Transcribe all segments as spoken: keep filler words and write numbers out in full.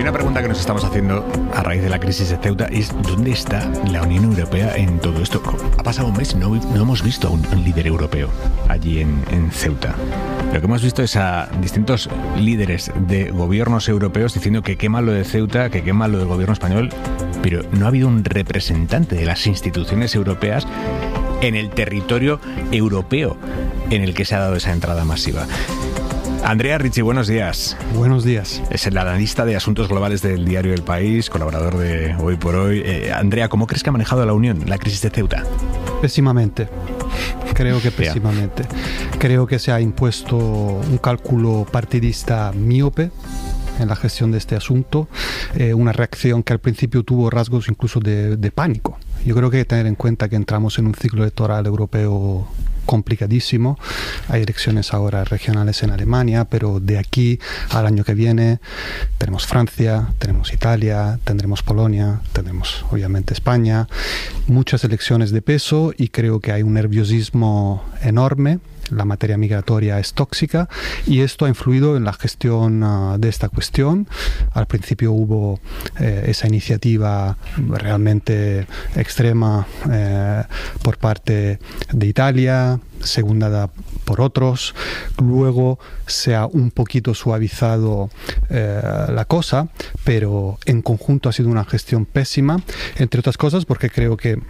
una pregunta que nos estamos haciendo a raíz de la crisis de Ceuta es ¿dónde está la Unión Europea en todo esto? Ha pasado un mes y no, no hemos visto a un, un líder europeo allí en, en Ceuta. Lo que hemos visto es a distintos líderes de gobiernos europeos diciendo que qué mal lo de Ceuta, que qué mal lo del gobierno español, pero no ha habido un representante de las instituciones europeas en el territorio europeo en el que se ha dado esa entrada masiva. Andrea Ricci, buenos días. Buenos días. Es el analista de asuntos globales del diario El País, colaborador de Hoy por Hoy. Eh, Andrea, ¿cómo crees que ha manejado la Unión la crisis de Ceuta? Pésimamente. Creo que pésimamente. Creo que se ha impuesto un cálculo partidista míope en la gestión de este asunto, eh, una reacción que al principio tuvo rasgos incluso de, de pánico. Yo creo que hay que tener en cuenta que entramos en un ciclo electoral europeo complicadísimo. Hay elecciones ahora regionales en Alemania, pero de aquí al año que viene tenemos Francia, tenemos Italia, tendremos Polonia, tendremos obviamente España, muchas elecciones de peso y creo que hay un nerviosismo enorme. La materia migratoria es tóxica y esto ha influido en la gestión uh, de esta cuestión. Al principio hubo eh, esa iniciativa realmente extrema eh, por parte de Italia, secundada por otros. Luego se ha un poquito suavizado eh, la cosa, pero en conjunto ha sido una gestión pésima, entre otras cosas porque creo que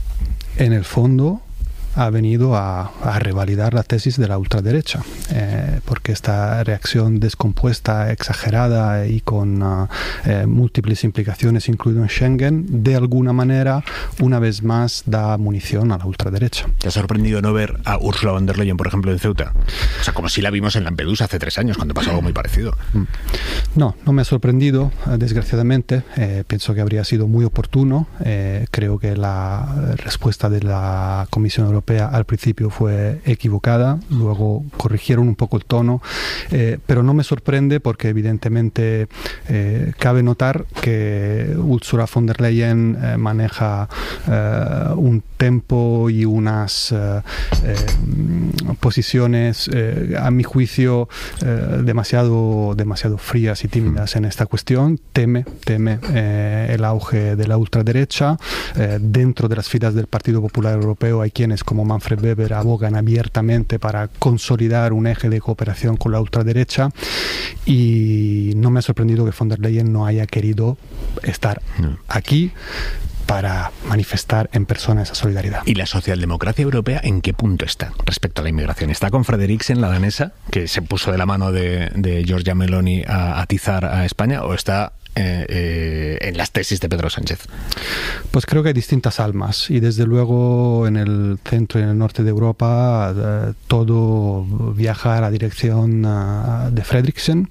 en el fondo ha venido a, a revalidar la tesis de la ultraderecha, eh, porque esta reacción descompuesta, exagerada y con uh, eh, múltiples implicaciones, incluido en Schengen, de alguna manera, una vez más, da munición a la ultraderecha. ¿Te ha sorprendido no ver a Ursula von der Leyen, por ejemplo, en Ceuta? O sea, como si la vimos en Lampedusa hace tres años, cuando pasó algo muy parecido. No, no me ha sorprendido, desgraciadamente. Eh, pienso que habría sido muy oportuno. Eh, creo que la respuesta de la Comisión Europea al principio fue equivocada, luego corrigieron un poco el tono, eh, pero no me sorprende porque evidentemente eh, cabe notar que Ursula von der Leyen eh, maneja eh, un tempo y unas eh, eh, posiciones, eh, a mi juicio, eh, demasiado, demasiado frías y tímidas en esta cuestión. Teme, teme eh, el auge de la ultraderecha. Eh, dentro de las filas del Partido Popular Europeo hay quienes como Manfred Weber abogan abiertamente para consolidar un eje de cooperación con la ultraderecha y no me ha sorprendido que von der Leyen no haya querido estar no. aquí para manifestar en persona esa solidaridad. ¿Y la socialdemocracia europea en qué punto está respecto a la inmigración? ¿Está con Frederiksen, la danesa, que se puso de la mano de, de Giorgia Meloni a atizar a España, o está Eh, eh, en las tesis de Pedro Sánchez? Pues creo que hay distintas almas y desde luego en el centro y en el norte de Europa eh, todo viaja a la dirección uh, de Frederiksen.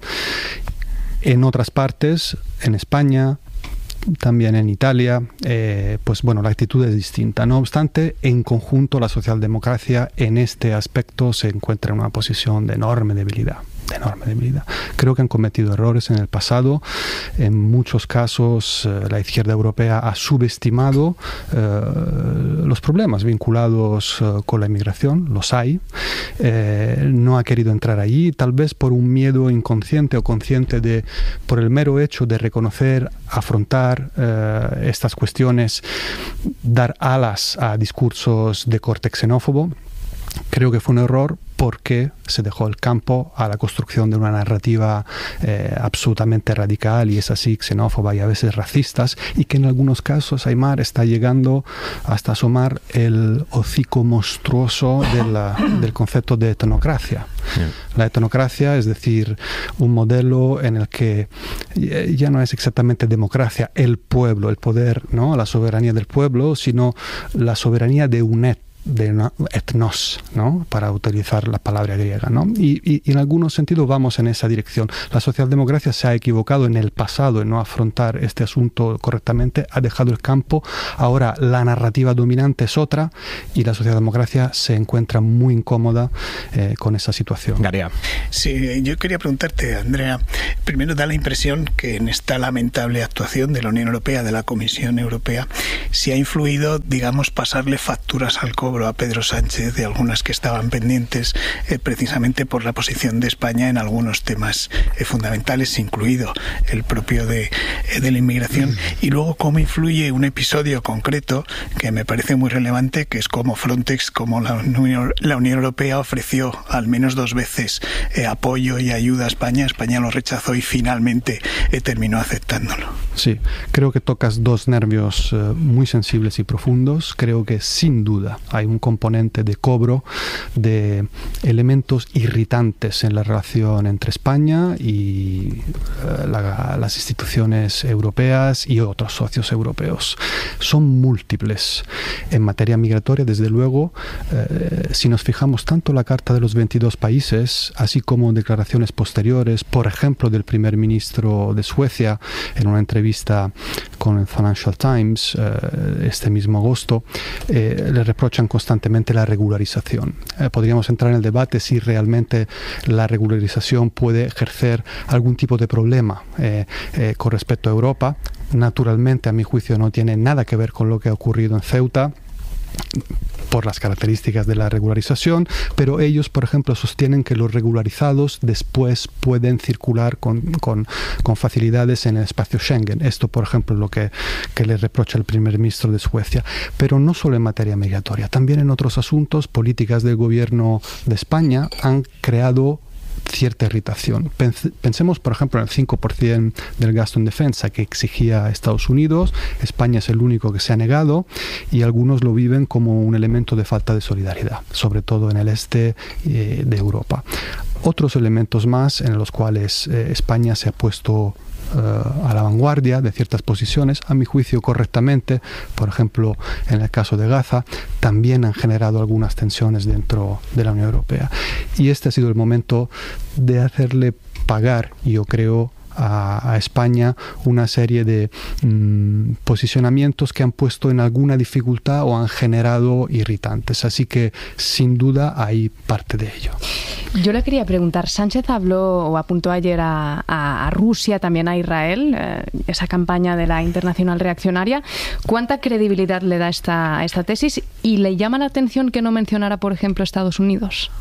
En otras partes, en España, también en Italia, eh, pues bueno, la actitud es distinta. No obstante, en conjunto la socialdemocracia en este aspecto se encuentra en una posición de enorme debilidad. de enorme debilidad. Creo que han cometido errores en el pasado. En muchos casos eh, la izquierda europea ha subestimado eh, los problemas vinculados eh, con la inmigración, los hay. Eh, no ha querido entrar allí, tal vez por un miedo inconsciente o consciente de, por el mero hecho de reconocer, afrontar eh, estas cuestiones, dar alas a discursos de corte xenófobo. Creo que fue un error porque se dejó el campo a la construcción de una narrativa eh, absolutamente radical y es así xenófoba y a veces racistas, y que en algunos casos, Aymar, está llegando hasta asomar el hocico monstruoso de la, del concepto de etnocracia. Yeah. La etnocracia, es decir, un modelo en el que ya no es exactamente democracia, el pueblo, el poder, ¿no?, la soberanía del pueblo, sino la soberanía de un etno, de una etnos, ¿no?, para utilizar la palabra griega, ¿no? Y, y, y en algunos sentidos vamos en esa dirección. La socialdemocracia se ha equivocado en el pasado en no afrontar este asunto correctamente, ha dejado el campo, ahora la narrativa dominante es otra y la socialdemocracia se encuentra muy incómoda eh, con esa situación. Garea. Sí, yo quería preguntarte, Andrea, primero da la impresión que en esta lamentable actuación de la Unión Europea, de la Comisión Europea, se ha influido, digamos, pasarle facturas al cobre cobro a Pedro Sánchez de algunas que estaban pendientes, eh, precisamente por la posición de España en algunos temas eh, fundamentales, incluido el propio de, eh, de la inmigración, y luego cómo influye un episodio concreto que me parece muy relevante, que es cómo Frontex, como la Unión, la Unión Europea ofreció al menos dos veces eh, apoyo y ayuda a España, España lo rechazó y finalmente eh, terminó aceptándolo. Sí, creo que tocas dos nervios eh, muy sensibles y profundos. Creo que sin duda hay un componente de cobro de elementos irritantes en la relación entre España y eh, la, las instituciones europeas y otros socios europeos. Son múltiples. En materia migratoria, desde luego, eh, si nos fijamos tanto la Carta de los veintidós países, así como declaraciones posteriores, por ejemplo, del primer ministro de Suecia, en una entrevista con el Financial Times eh, este mismo agosto, eh, le reprochan constantemente la regularización. Eh, podríamos entrar en el debate si realmente la regularización puede ejercer algún tipo de problema eh, eh, con respecto a Europa. Naturalmente, a mi juicio, no tiene nada que ver con lo que ha ocurrido en Ceuta, por las características de la regularización, pero ellos, por ejemplo, sostienen que los regularizados después pueden circular con, con, con facilidades en el espacio Schengen. Esto, por ejemplo, es lo que, que le reprocha el primer ministro de Suecia. Pero no solo en materia migratoria, también en otros asuntos, políticas del gobierno de España han creado cierta irritación. Pensemos, por ejemplo, en el cinco por ciento del gasto en defensa que exigía Estados Unidos. España es el único que se ha negado y algunos lo viven como un elemento de falta de solidaridad, sobre todo en el este eh, de Europa. Otros elementos más en los cuales eh, España se ha puesto Uh, a la vanguardia de ciertas posiciones, a mi juicio correctamente, por ejemplo en el caso de Gaza, también han generado algunas tensiones dentro de la Unión Europea. Y este ha sido el momento de hacerle pagar, yo creo, a, a España una serie de mmm, posicionamientos que han puesto en alguna dificultad o han generado irritantes. Así que sin duda hay parte de ello. Yo le quería preguntar, Sánchez habló o apuntó ayer a, a, a Rusia, también a Israel, eh, esa campaña de la Internacional Reaccionaria. ¿Cuánta credibilidad le da esta, esta tesis? ¿Y le llama la atención que no mencionara, por ejemplo, Estados Unidos?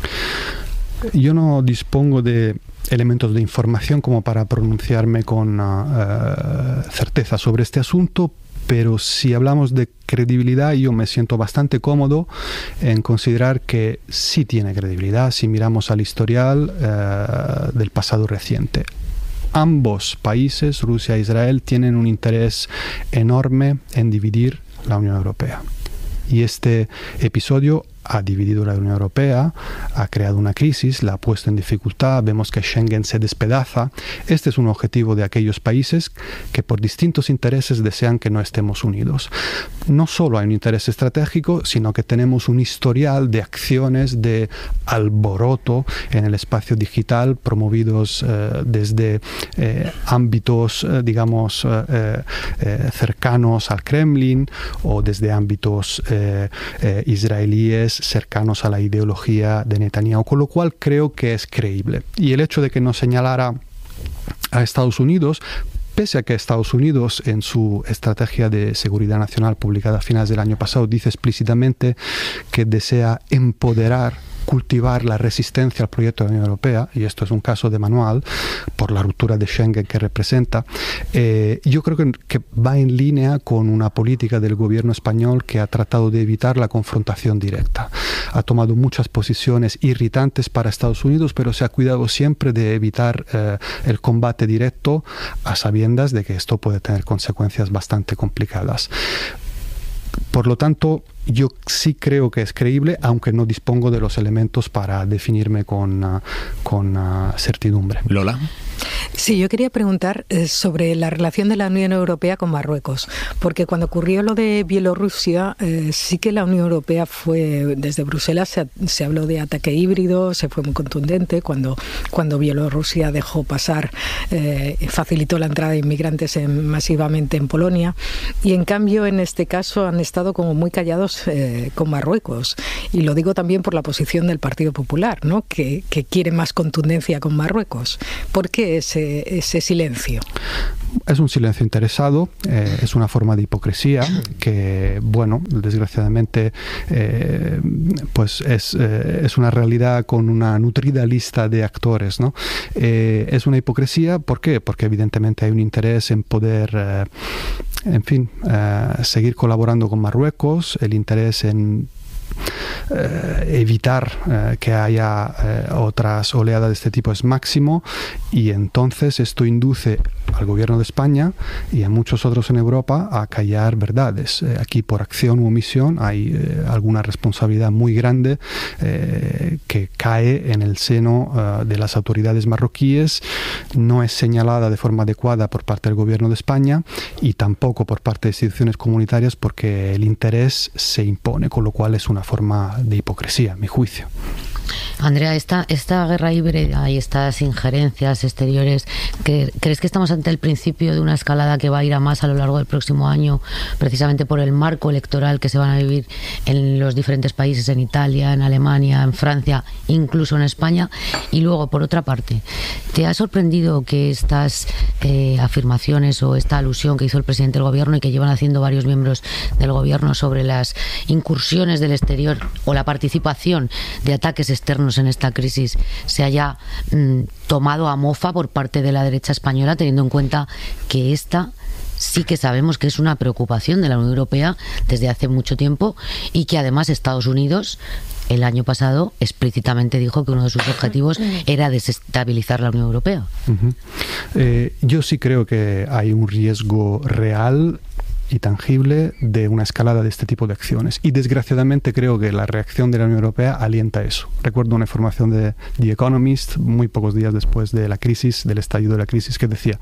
Yo no dispongo de elementos de información como para pronunciarme con uh, certeza sobre este asunto, pero si hablamos de credibilidad, yo me siento bastante cómodo en considerar que sí tiene credibilidad si miramos al historial uh, del pasado reciente. Ambos países, Rusia e Israel, tienen un interés enorme en dividir la Unión Europea. Y este episodio ha dividido la Unión Europea, ha creado una crisis, la ha puesto en dificultad, vemos que Schengen se despedaza. Este es un objetivo de aquellos países que por distintos intereses desean que no estemos unidos. No solo hay un interés estratégico, sino que tenemos un historial de acciones de alboroto en el espacio digital promovidos eh, desde eh, ámbitos, eh, digamos, eh, eh, cercanos al Kremlin o desde ámbitos eh, eh, israelíes cercanos a la ideología de Netanyahu, con lo cual creo que es creíble. Y el hecho de que no señalara a Estados Unidos, pese a que Estados Unidos en su estrategia de seguridad nacional publicada a finales del año pasado dice explícitamente que desea empoderar, cultivar la resistencia al proyecto de la Unión Europea, y esto es un caso de manual por la ruptura de Schengen que representa, eh, yo creo que, que va en línea con una política del gobierno español que ha tratado de evitar la confrontación directa. Ha tomado muchas posiciones irritantes para Estados Unidos, pero se ha cuidado siempre de evitar eh, el combate directo, a sabiendas de que esto puede tener consecuencias bastante complicadas. Por lo tanto, yo sí creo que es creíble, aunque no dispongo de los elementos para definirme con, uh, con uh, certidumbre. Lola. Sí, yo quería preguntar eh, sobre la relación de la Unión Europea con Marruecos, porque cuando ocurrió lo de Bielorrusia, eh, sí que la Unión Europea fue, desde Bruselas se, se habló de ataque híbrido, se fue muy contundente cuando, cuando Bielorrusia dejó pasar, eh, facilitó la entrada de inmigrantes en, masivamente en Polonia, y en cambio en este caso han estado como muy callados eh, con Marruecos, y lo digo también por la posición del Partido Popular, ¿no? que, que quiere más contundencia con Marruecos. ¿Por qué ese, ese silencio? Es un silencio interesado, eh, es una forma de hipocresía que, bueno, desgraciadamente, eh, pues es, eh, es una realidad con una nutrida lista de actores, ¿no? Eh, es una hipocresía, ¿por qué? Porque evidentemente hay un interés en poder, eh, en fin, eh, seguir colaborando con Marruecos, el interés en Eh, evitar eh, que haya eh, otras oleadas de este tipo es máximo, y entonces esto induce al gobierno de España y a muchos otros en Europa a callar verdades. Eh, aquí por acción u omisión hay eh, alguna responsabilidad muy grande eh, que cae en el seno eh, de las autoridades marroquíes, no es señalada de forma adecuada por parte del gobierno de España y tampoco por parte de instituciones comunitarias, porque el interés se impone, con lo cual es una forma de hipocresía, a mi juicio. Andrea, esta, esta guerra híbrida y estas injerencias exteriores, ¿que, ¿crees que estamos ante el principio de una escalada que va a ir a más a lo largo del próximo año, precisamente por el marco electoral que se van a vivir en los diferentes países, en Italia, en Alemania, en Francia, incluso en España? Y luego, por otra parte, ¿te ha sorprendido que estas eh, afirmaciones o esta alusión que hizo el presidente del gobierno y que llevan haciendo varios miembros del gobierno sobre las incursiones del exterior o la participación de ataques externos en esta crisis se haya mm, tomado a mofa por parte de la derecha española, teniendo en cuenta que esta sí que sabemos que es una preocupación de la Unión Europea desde hace mucho tiempo, y que además Estados Unidos el año pasado explícitamente dijo que uno de sus objetivos era desestabilizar la Unión Europea? Uh-huh. eh, yo sí creo que hay un riesgo real y tangible de una escalada de este tipo de acciones, y desgraciadamente creo que la reacción de la Unión Europea alienta eso. Recuerdo una información de The Economist muy pocos días después de la crisis, del estallido de la crisis, que decía: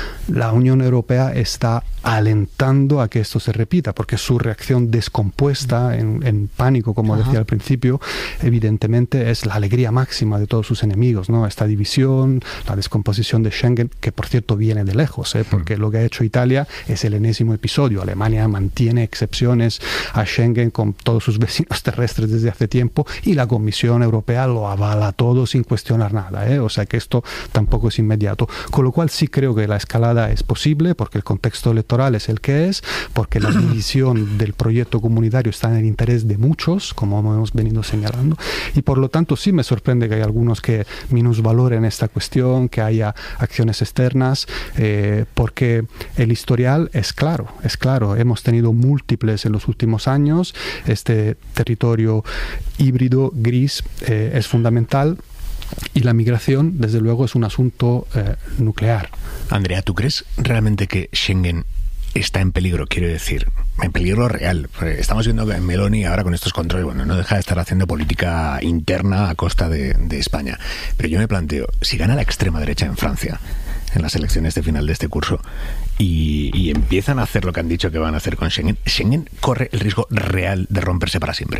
la Unión Europea está alentando a que esto se repita, porque su reacción descompuesta, en, en pánico, como Ajá. decía al principio, evidentemente es la alegría máxima de todos sus enemigos, ¿no? Esta división, la descomposición de Schengen, que por cierto viene de lejos, ¿eh? porque lo que ha hecho Italia es el enésimo episodio. Alemania mantiene excepciones a Schengen con todos sus vecinos terrestres desde hace tiempo, y la Comisión Europea lo avala todo sin cuestionar nada, ¿eh? O sea que esto tampoco es inmediato. Con lo cual sí creo que la escalada es posible, porque el contexto electoral es el que es, porque la división del proyecto comunitario está en el interés de muchos, como hemos venido señalando, y por lo tanto sí me sorprende que hay algunos que minusvaloren esta cuestión, que haya acciones externas, eh, porque el historial es claro, es claro. Claro, hemos tenido múltiples en los últimos años. Este territorio híbrido gris eh, es fundamental, y la migración, desde luego, es un asunto eh, nuclear. Andrea, ¿tú crees realmente que Schengen está en peligro? Quiero decir, en peligro real. Estamos viendo que Meloni ahora con estos controles, bueno, no deja de estar haciendo política interna a costa de, de España. Pero yo me planteo, si gana la extrema derecha en Francia en las elecciones de final de este curso y, y empiezan a hacer lo que han dicho que van a hacer con Schengen, ¿Schengen corre el riesgo real de romperse para siempre?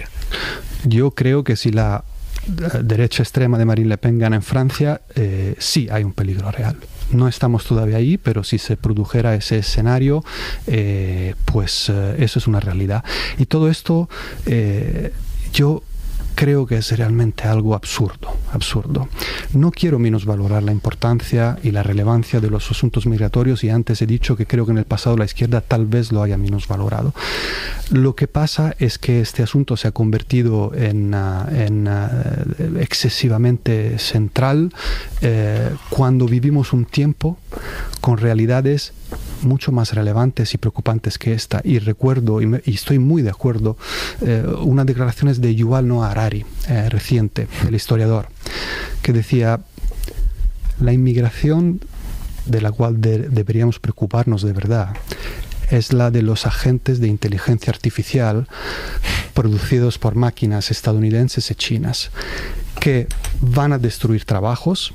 Yo creo que si la derecha extrema de Marine Le Pen gana en Francia, eh, sí hay un peligro real. No estamos todavía ahí, pero si se produjera ese escenario, eh, pues eh, eso es una realidad. Y todo esto, eh, yo creo que es realmente algo absurdo, absurdo. No quiero minusvalorar la importancia y la relevancia de los asuntos migratorios, y antes he dicho que creo que en el pasado la izquierda tal vez lo haya minusvalorado. Lo que pasa es que este asunto se ha convertido en, uh, en uh, excesivamente central eh, cuando vivimos un tiempo con realidades mucho más relevantes y preocupantes que esta. Y recuerdo, y, me, y estoy muy de acuerdo, eh, unas declaraciones de Yuval Noah Harari, eh, reciente, el historiador, que decía: la inmigración de la cual de, deberíamos preocuparnos de verdad es la de los agentes de inteligencia artificial producidos por máquinas estadounidenses y chinas, que van a destruir trabajos,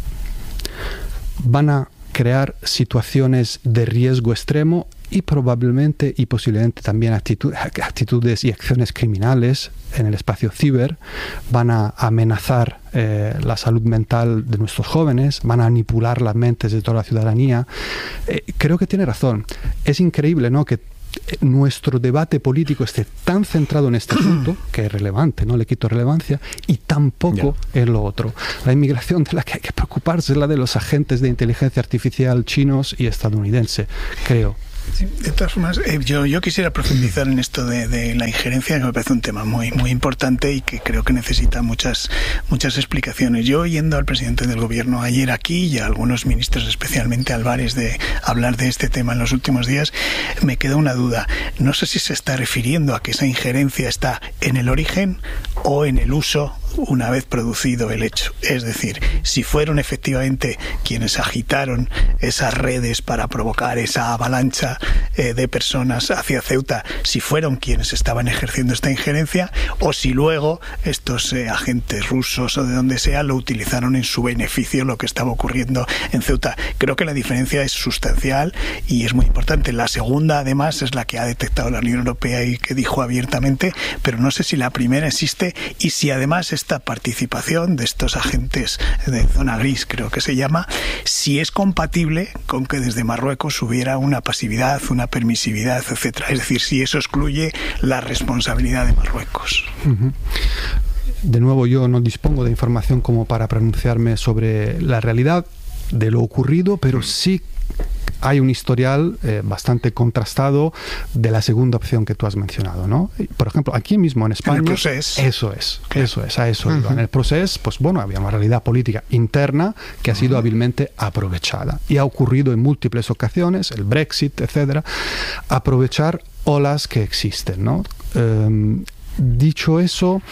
van a crear situaciones de riesgo extremo y probablemente y posiblemente también actitud, actitudes y acciones criminales en el espacio ciber, van a amenazar eh, la salud mental de nuestros jóvenes, van a manipular las mentes de toda la ciudadanía. Eh, creo que tiene razón. Es increíble, ¿no?, que nuestro debate político esté tan centrado en este asunto, que es relevante, no le quito relevancia, y tampoco yeah. en lo otro. La inmigración de la que hay que preocuparse es la de los agentes de inteligencia artificial chinos y estadounidenses, creo. Sí, de todas formas, eh, yo, yo quisiera profundizar en esto de, de la injerencia, que me parece un tema muy, muy importante y que creo que necesita muchas, muchas explicaciones. Yo, oyendo al presidente del gobierno ayer aquí y a algunos ministros, especialmente Álvarez, de hablar de este tema en los últimos días, me queda una duda. No sé si se está refiriendo a que esa injerencia está en el origen o en el uso una vez producido el hecho. Es decir, si fueron efectivamente quienes agitaron esas redes para provocar esa avalancha eh, de personas hacia Ceuta, si fueron quienes estaban ejerciendo esta injerencia, o si luego estos eh, agentes rusos o de donde sea lo utilizaron en su beneficio, lo que estaba ocurriendo en Ceuta. Creo que la diferencia es sustancial y es muy importante. La segunda, además, es la que ha detectado la Unión Europea y que dijo abiertamente, pero no sé si la primera existe y si además es esta participación de estos agentes de zona gris, creo que se llama, si es compatible con que desde Marruecos hubiera una pasividad, una permisividad, etcétera. Es decir, si eso excluye la responsabilidad de Marruecos. Uh-huh. De nuevo, yo no dispongo de información como para pronunciarme sobre la realidad de lo ocurrido, pero sí hay un historial eh, bastante contrastado de la segunda opción que tú has mencionado, ¿no? Por ejemplo, aquí mismo en España... En el Procés. Eso es, eso es, a eso uh-huh. iba. En el Procés, pues bueno, había una realidad política interna que ha sido uh-huh. hábilmente aprovechada. Y ha ocurrido en múltiples ocasiones, el Brexit, etcétera, aprovechar olas que existen, ¿no? Um, dicho eso...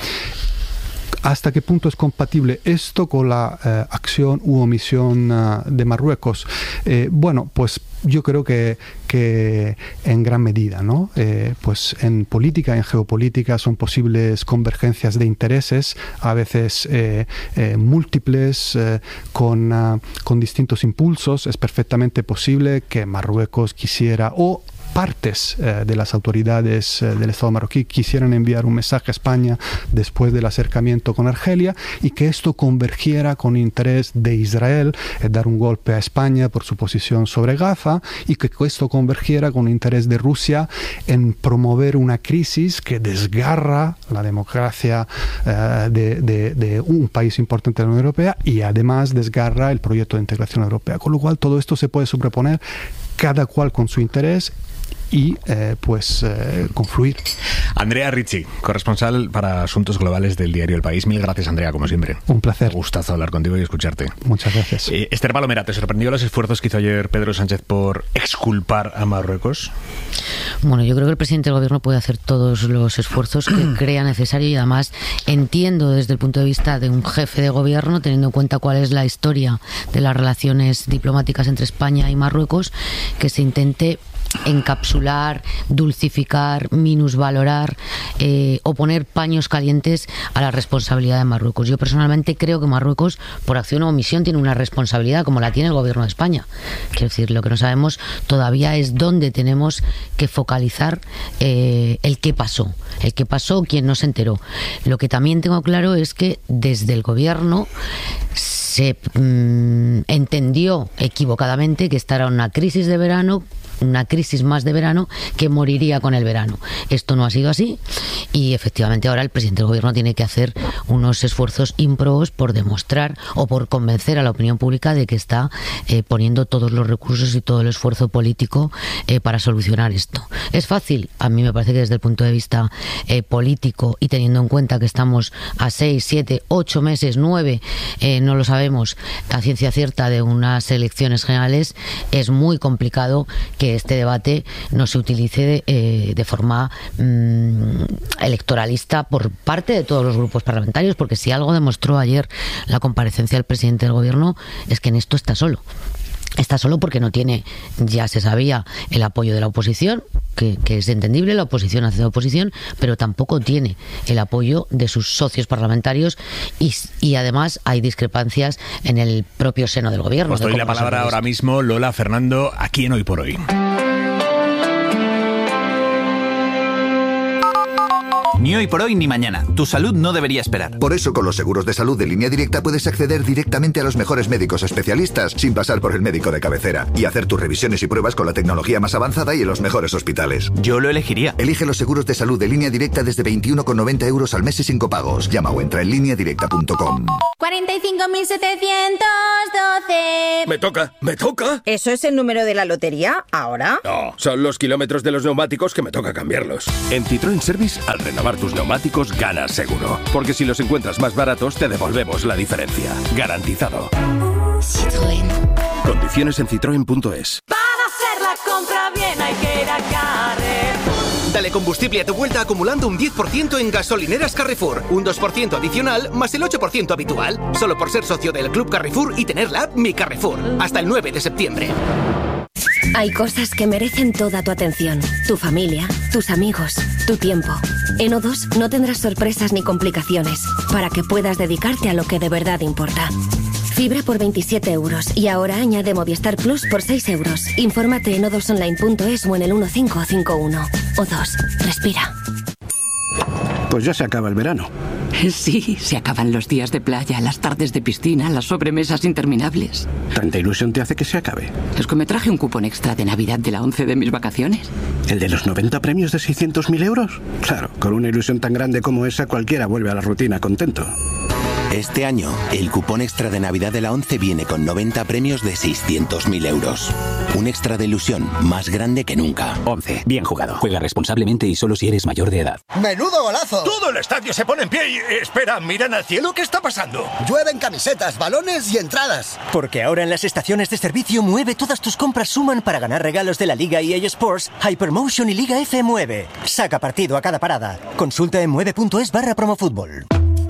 ¿Hasta qué punto es compatible esto con la eh, acción u omisión uh, de Marruecos? Eh, bueno, pues yo creo que, que en gran medida, ¿no? Eh, pues en política, en geopolítica son posibles convergencias de intereses, a veces eh, eh, múltiples, eh, con, uh, con distintos impulsos. Es perfectamente posible que Marruecos quisiera o partes eh, de las autoridades eh, del Estado marroquí quisieran enviar un mensaje a España después del acercamiento con Argelia y que esto convergiera con interés de Israel en dar un golpe a España por su posición sobre Gaza y que esto convergiera con interés de Rusia en promover una crisis que desgarra la democracia eh, de, de, de un país importante de la Unión Europea y además desgarra el proyecto de integración europea. Con lo cual todo esto se puede sobreponer cada cual con su interés y eh, pues eh, confluir. Andrea Ricci, corresponsal para Asuntos Globales del diario El País. Mil gracias, Andrea, como siempre. Un placer. Gustazo hablar contigo y escucharte. Muchas gracias. Eh, Esther Palomera, ¿te sorprendió los esfuerzos que hizo ayer Pedro Sánchez por exculpar a Marruecos? Bueno, yo creo que el presidente del gobierno puede hacer todos los esfuerzos que crea necesario y además entiendo desde el punto de vista de un jefe de gobierno, teniendo en cuenta cuál es la historia de las relaciones diplomáticas entre España y Marruecos, que se intente encapsular, dulcificar, minusvalorar eh, o poner paños calientes a la responsabilidad de Marruecos. Yo personalmente creo que Marruecos, por acción o omisión, tiene una responsabilidad como la tiene el gobierno de España. Quiero decir, lo que no sabemos todavía es dónde tenemos que focalizar eh, el qué pasó, el qué pasó, quién no se enteró. Lo que también tengo claro es que desde el gobierno se mmm, entendió equivocadamente que esta era una crisis de verano, una crisis más de verano que moriría con el verano. Esto no ha sido así y efectivamente ahora el presidente del gobierno tiene que hacer unos esfuerzos ímprobos por demostrar o por convencer a la opinión pública de que está eh, poniendo todos los recursos y todo el esfuerzo político eh, para solucionar esto. ¿Es fácil? A mí me parece que desde el punto de vista eh, político y teniendo en cuenta que estamos a seis, siete, ocho meses, nueve, eh, no lo sabemos a ciencia cierta de unas elecciones generales, es muy complicado que este debate no se utilice de, eh, de forma mmm, electoralista por parte de todos los grupos parlamentarios, porque si algo demostró ayer la comparecencia del presidente del gobierno es que en esto está solo. Está solo porque no tiene, ya se sabía, el apoyo de la oposición, que, que es entendible, la oposición hace de oposición, pero tampoco tiene el apoyo de sus socios parlamentarios y, y además hay discrepancias en el propio seno del gobierno. Os doy la palabra ahora mismo, Lola, Fernando, aquí en Hoy por Hoy. Ni hoy por hoy ni mañana. Tu salud no debería esperar. Por eso, con los seguros de salud de Línea Directa puedes acceder directamente a los mejores médicos especialistas sin pasar por el médico de cabecera y hacer tus revisiones y pruebas con la tecnología más avanzada y en los mejores hospitales. Yo lo elegiría. Elige los seguros de salud de Línea Directa desde veintiuno con noventa euros al mes y sin copagos. Llama o entra en línea directa punto com. cuarenta y cinco mil setecientos doce. Me toca, me toca. ¿Eso es el número de la lotería ahora? No, son los kilómetros de los neumáticos que me toca cambiarlos. En Citroën Service, al renovar tus neumáticos, ganas seguro. Porque si los encuentras más baratos, te devolvemos la diferencia. Garantizado. Citroën. Condiciones en citroen punto es. Para hacer la compra bien hay que ir a Carrefour. Dale combustible a tu vuelta acumulando un diez por ciento en gasolineras Carrefour. Un dos por ciento adicional más el ocho por ciento habitual. Solo por ser socio del Club Carrefour y tener la app Mi Carrefour. Hasta el nueve de septiembre. Hay cosas que merecen toda tu atención. Tu familia, tus amigos, tu tiempo. En O dos no tendrás sorpresas ni complicaciones para que puedas dedicarte a lo que de verdad importa. Fibra por veintisiete euros y ahora añade Movistar Plus por seis euros. Infórmate en o dos online punto es o en el uno cinco cinco uno. O dos, respira. Pues ya se acaba el verano. Sí, se acaban los días de playa, las tardes de piscina, las sobremesas interminables. ¿Tanta ilusión te hace que se acabe? Es que me traje un cupón extra de Navidad de la once de mis vacaciones. ¿El de los noventa premios de seiscientos mil euros? Claro, con una ilusión tan grande como esa, cualquiera vuelve a la rutina contento. Este año, el cupón extra de Navidad de la once viene con noventa premios de seiscientos mil euros. Un extra de ilusión más grande que nunca. once. Bien jugado. Juega responsablemente y solo si eres mayor de edad. ¡Menudo golazo! Todo el estadio se pone en pie y... Espera, ¿miran al cielo? ¿Qué está pasando? Llueven camisetas, balones y entradas. Porque ahora en las estaciones de servicio Mueve todas tus compras suman para ganar regalos de la Liga E A Sports, Hypermotion y Liga F Mueve. Saca partido a cada parada. Consulta en mueve punto es barra promofútbol.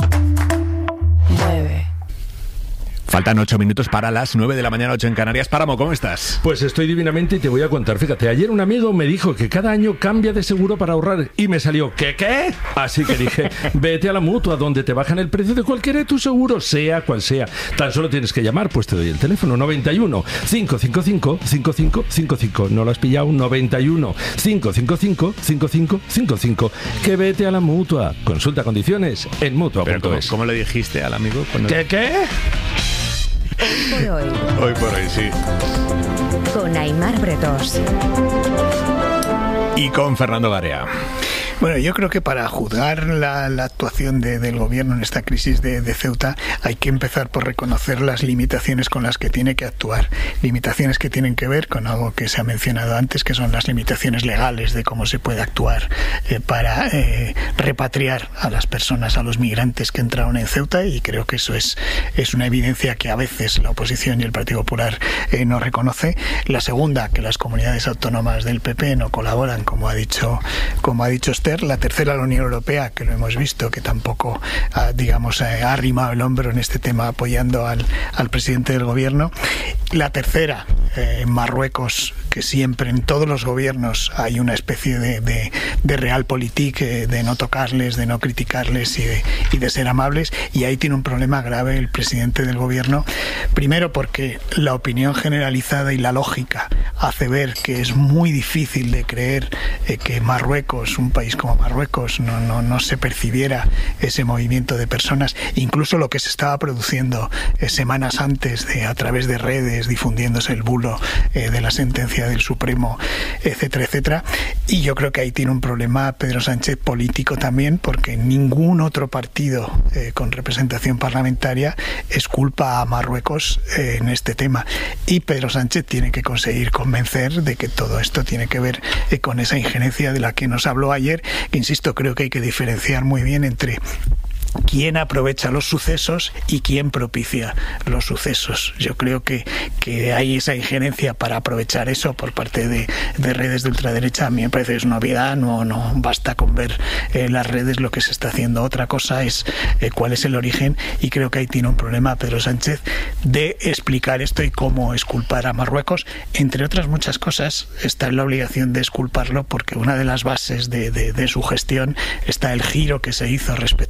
Faltan ocho minutos para las nueve de la mañana, ocho en Canarias. Páramo, ¿cómo estás? Pues estoy divinamente y te voy a contar. Fíjate, ayer un amigo me dijo que cada año cambia de seguro para ahorrar y me salió, ¿qué, qué? Así que dije, vete a la Mutua, donde te bajan el precio de cualquiera de tus seguros, sea cual sea. Tan solo tienes que llamar, pues te doy el teléfono, noventa y uno, cinco cinco cinco, cinco cinco cinco cinco. ¿No lo has pillado? noventa y uno, cinco cinco cinco, cinco cinco cinco cinco. Que vete a la Mutua. Consulta condiciones en mutua punto es. ¿Cómo le dijiste al amigo? Cuando... ¿Qué, qué? Hoy por hoy. Hoy por hoy, sí. Con Aimar Bretos. Y con Fernando Garea. Bueno, yo creo que para juzgar la, la actuación de, del gobierno en esta crisis de, de Ceuta hay que empezar por reconocer las limitaciones con las que tiene que actuar. Limitaciones que tienen que ver con algo que se ha mencionado antes, que son las limitaciones legales de cómo se puede actuar eh, para eh, repatriar a las personas, a los migrantes que entraron en Ceuta, y creo que eso es, es una evidencia que a veces la oposición y el Partido Popular eh, no reconoce. La segunda, que las comunidades autónomas del P P no colaboran, como ha dicho, como ha dicho Esther. La tercera, la Unión Europea, que lo hemos visto, que tampoco ha, digamos, ha arrimado el hombro en este tema apoyando al, al presidente del gobierno. La tercera, eh, Marruecos, que siempre en todos los gobiernos hay una especie de, de, de realpolitik, eh, de no tocarles, de no criticarles y de, y de ser amables, y ahí tiene un problema grave el presidente del gobierno. Primero porque la opinión generalizada y la lógica hace ver que es muy difícil de creer eh, que Marruecos, un país como Marruecos, no, no, no se percibiera ese movimiento de personas, incluso lo que se estaba produciendo eh, semanas antes de, a través de redes, difundiéndose el bulo eh, de la sentencia del Supremo, etcétera, etcétera. Y yo creo que ahí tiene un problema Pedro Sánchez político también, porque ningún otro partido eh, con representación parlamentaria esculpa a Marruecos eh, en este tema. Y Pedro Sánchez tiene que conseguir convencer de que todo esto tiene que ver eh, con esa injerencia de la que nos habló ayer, que insisto, creo que hay que diferenciar muy bien entre quién aprovecha los sucesos y quién propicia los sucesos. Yo creo que, que hay esa injerencia para aprovechar eso por parte de, de redes de ultraderecha. A mí me parece que es una obviedad, no, no basta con ver eh, las redes lo que se está haciendo. Otra cosa es eh, cuál es el origen, y creo que ahí tiene un problema Pedro Sánchez de explicar esto y cómo exculpar a Marruecos. Entre otras muchas cosas, está en la obligación de exculparlo porque una de las bases de, de, de su gestión está el giro que se hizo respecto a Marruecos,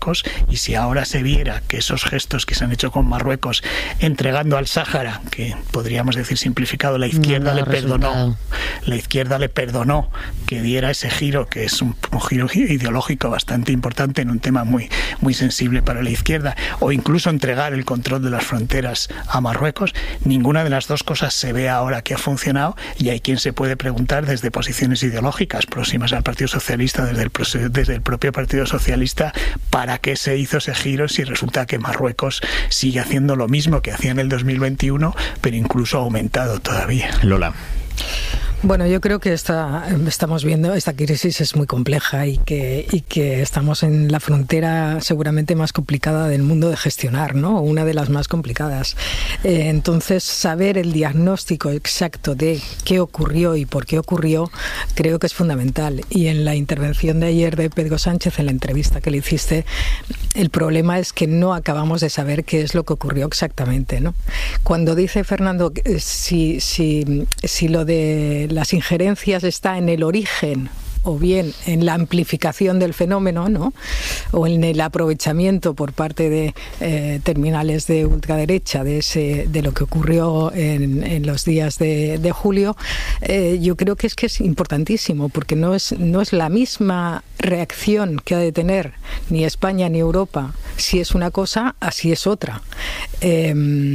Marruecos, y si ahora se viera que esos gestos que se han hecho con Marruecos entregando al Sáhara, que podríamos decir simplificado, la izquierda no le perdonó, resultado. la izquierda le perdonó que diera ese giro, que es un, un giro ideológico bastante importante en un tema muy, muy sensible para la izquierda, o incluso entregar el control de las fronteras a Marruecos, ninguna de las dos cosas se ve ahora que ha funcionado, y hay quien se puede preguntar desde posiciones ideológicas próximas al Partido Socialista, desde el, desde el propio Partido Socialista, para qué se hizo ese giro si resulta que Marruecos sigue haciendo lo mismo que hacía en el dos mil veintiuno, pero incluso ha aumentado todavía. Lola. Bueno, yo creo que esta, estamos viendo, esta crisis es muy compleja y que, y que estamos en la frontera seguramente más complicada del mundo de gestionar, ¿no? Una de las más complicadas. Eh, entonces, saber el diagnóstico exacto de qué ocurrió y por qué ocurrió, creo que es fundamental. Y en la intervención de ayer de Pedro Sánchez, en la entrevista que le hiciste, el problema es que no acabamos de saber qué es lo que ocurrió exactamente, ¿no? Cuando dice Fernando, si, si, si lo de las injerencias está en el origen o bien en la amplificación del fenómeno, ¿no? O en el aprovechamiento por parte de eh, terminales de ultraderecha de ese de lo que ocurrió en, en los días de, de julio, eh, yo creo que es que es importantísimo, porque no es no es la misma reacción que ha de tener ni España ni Europa. Si es una cosa, así es otra. Eh,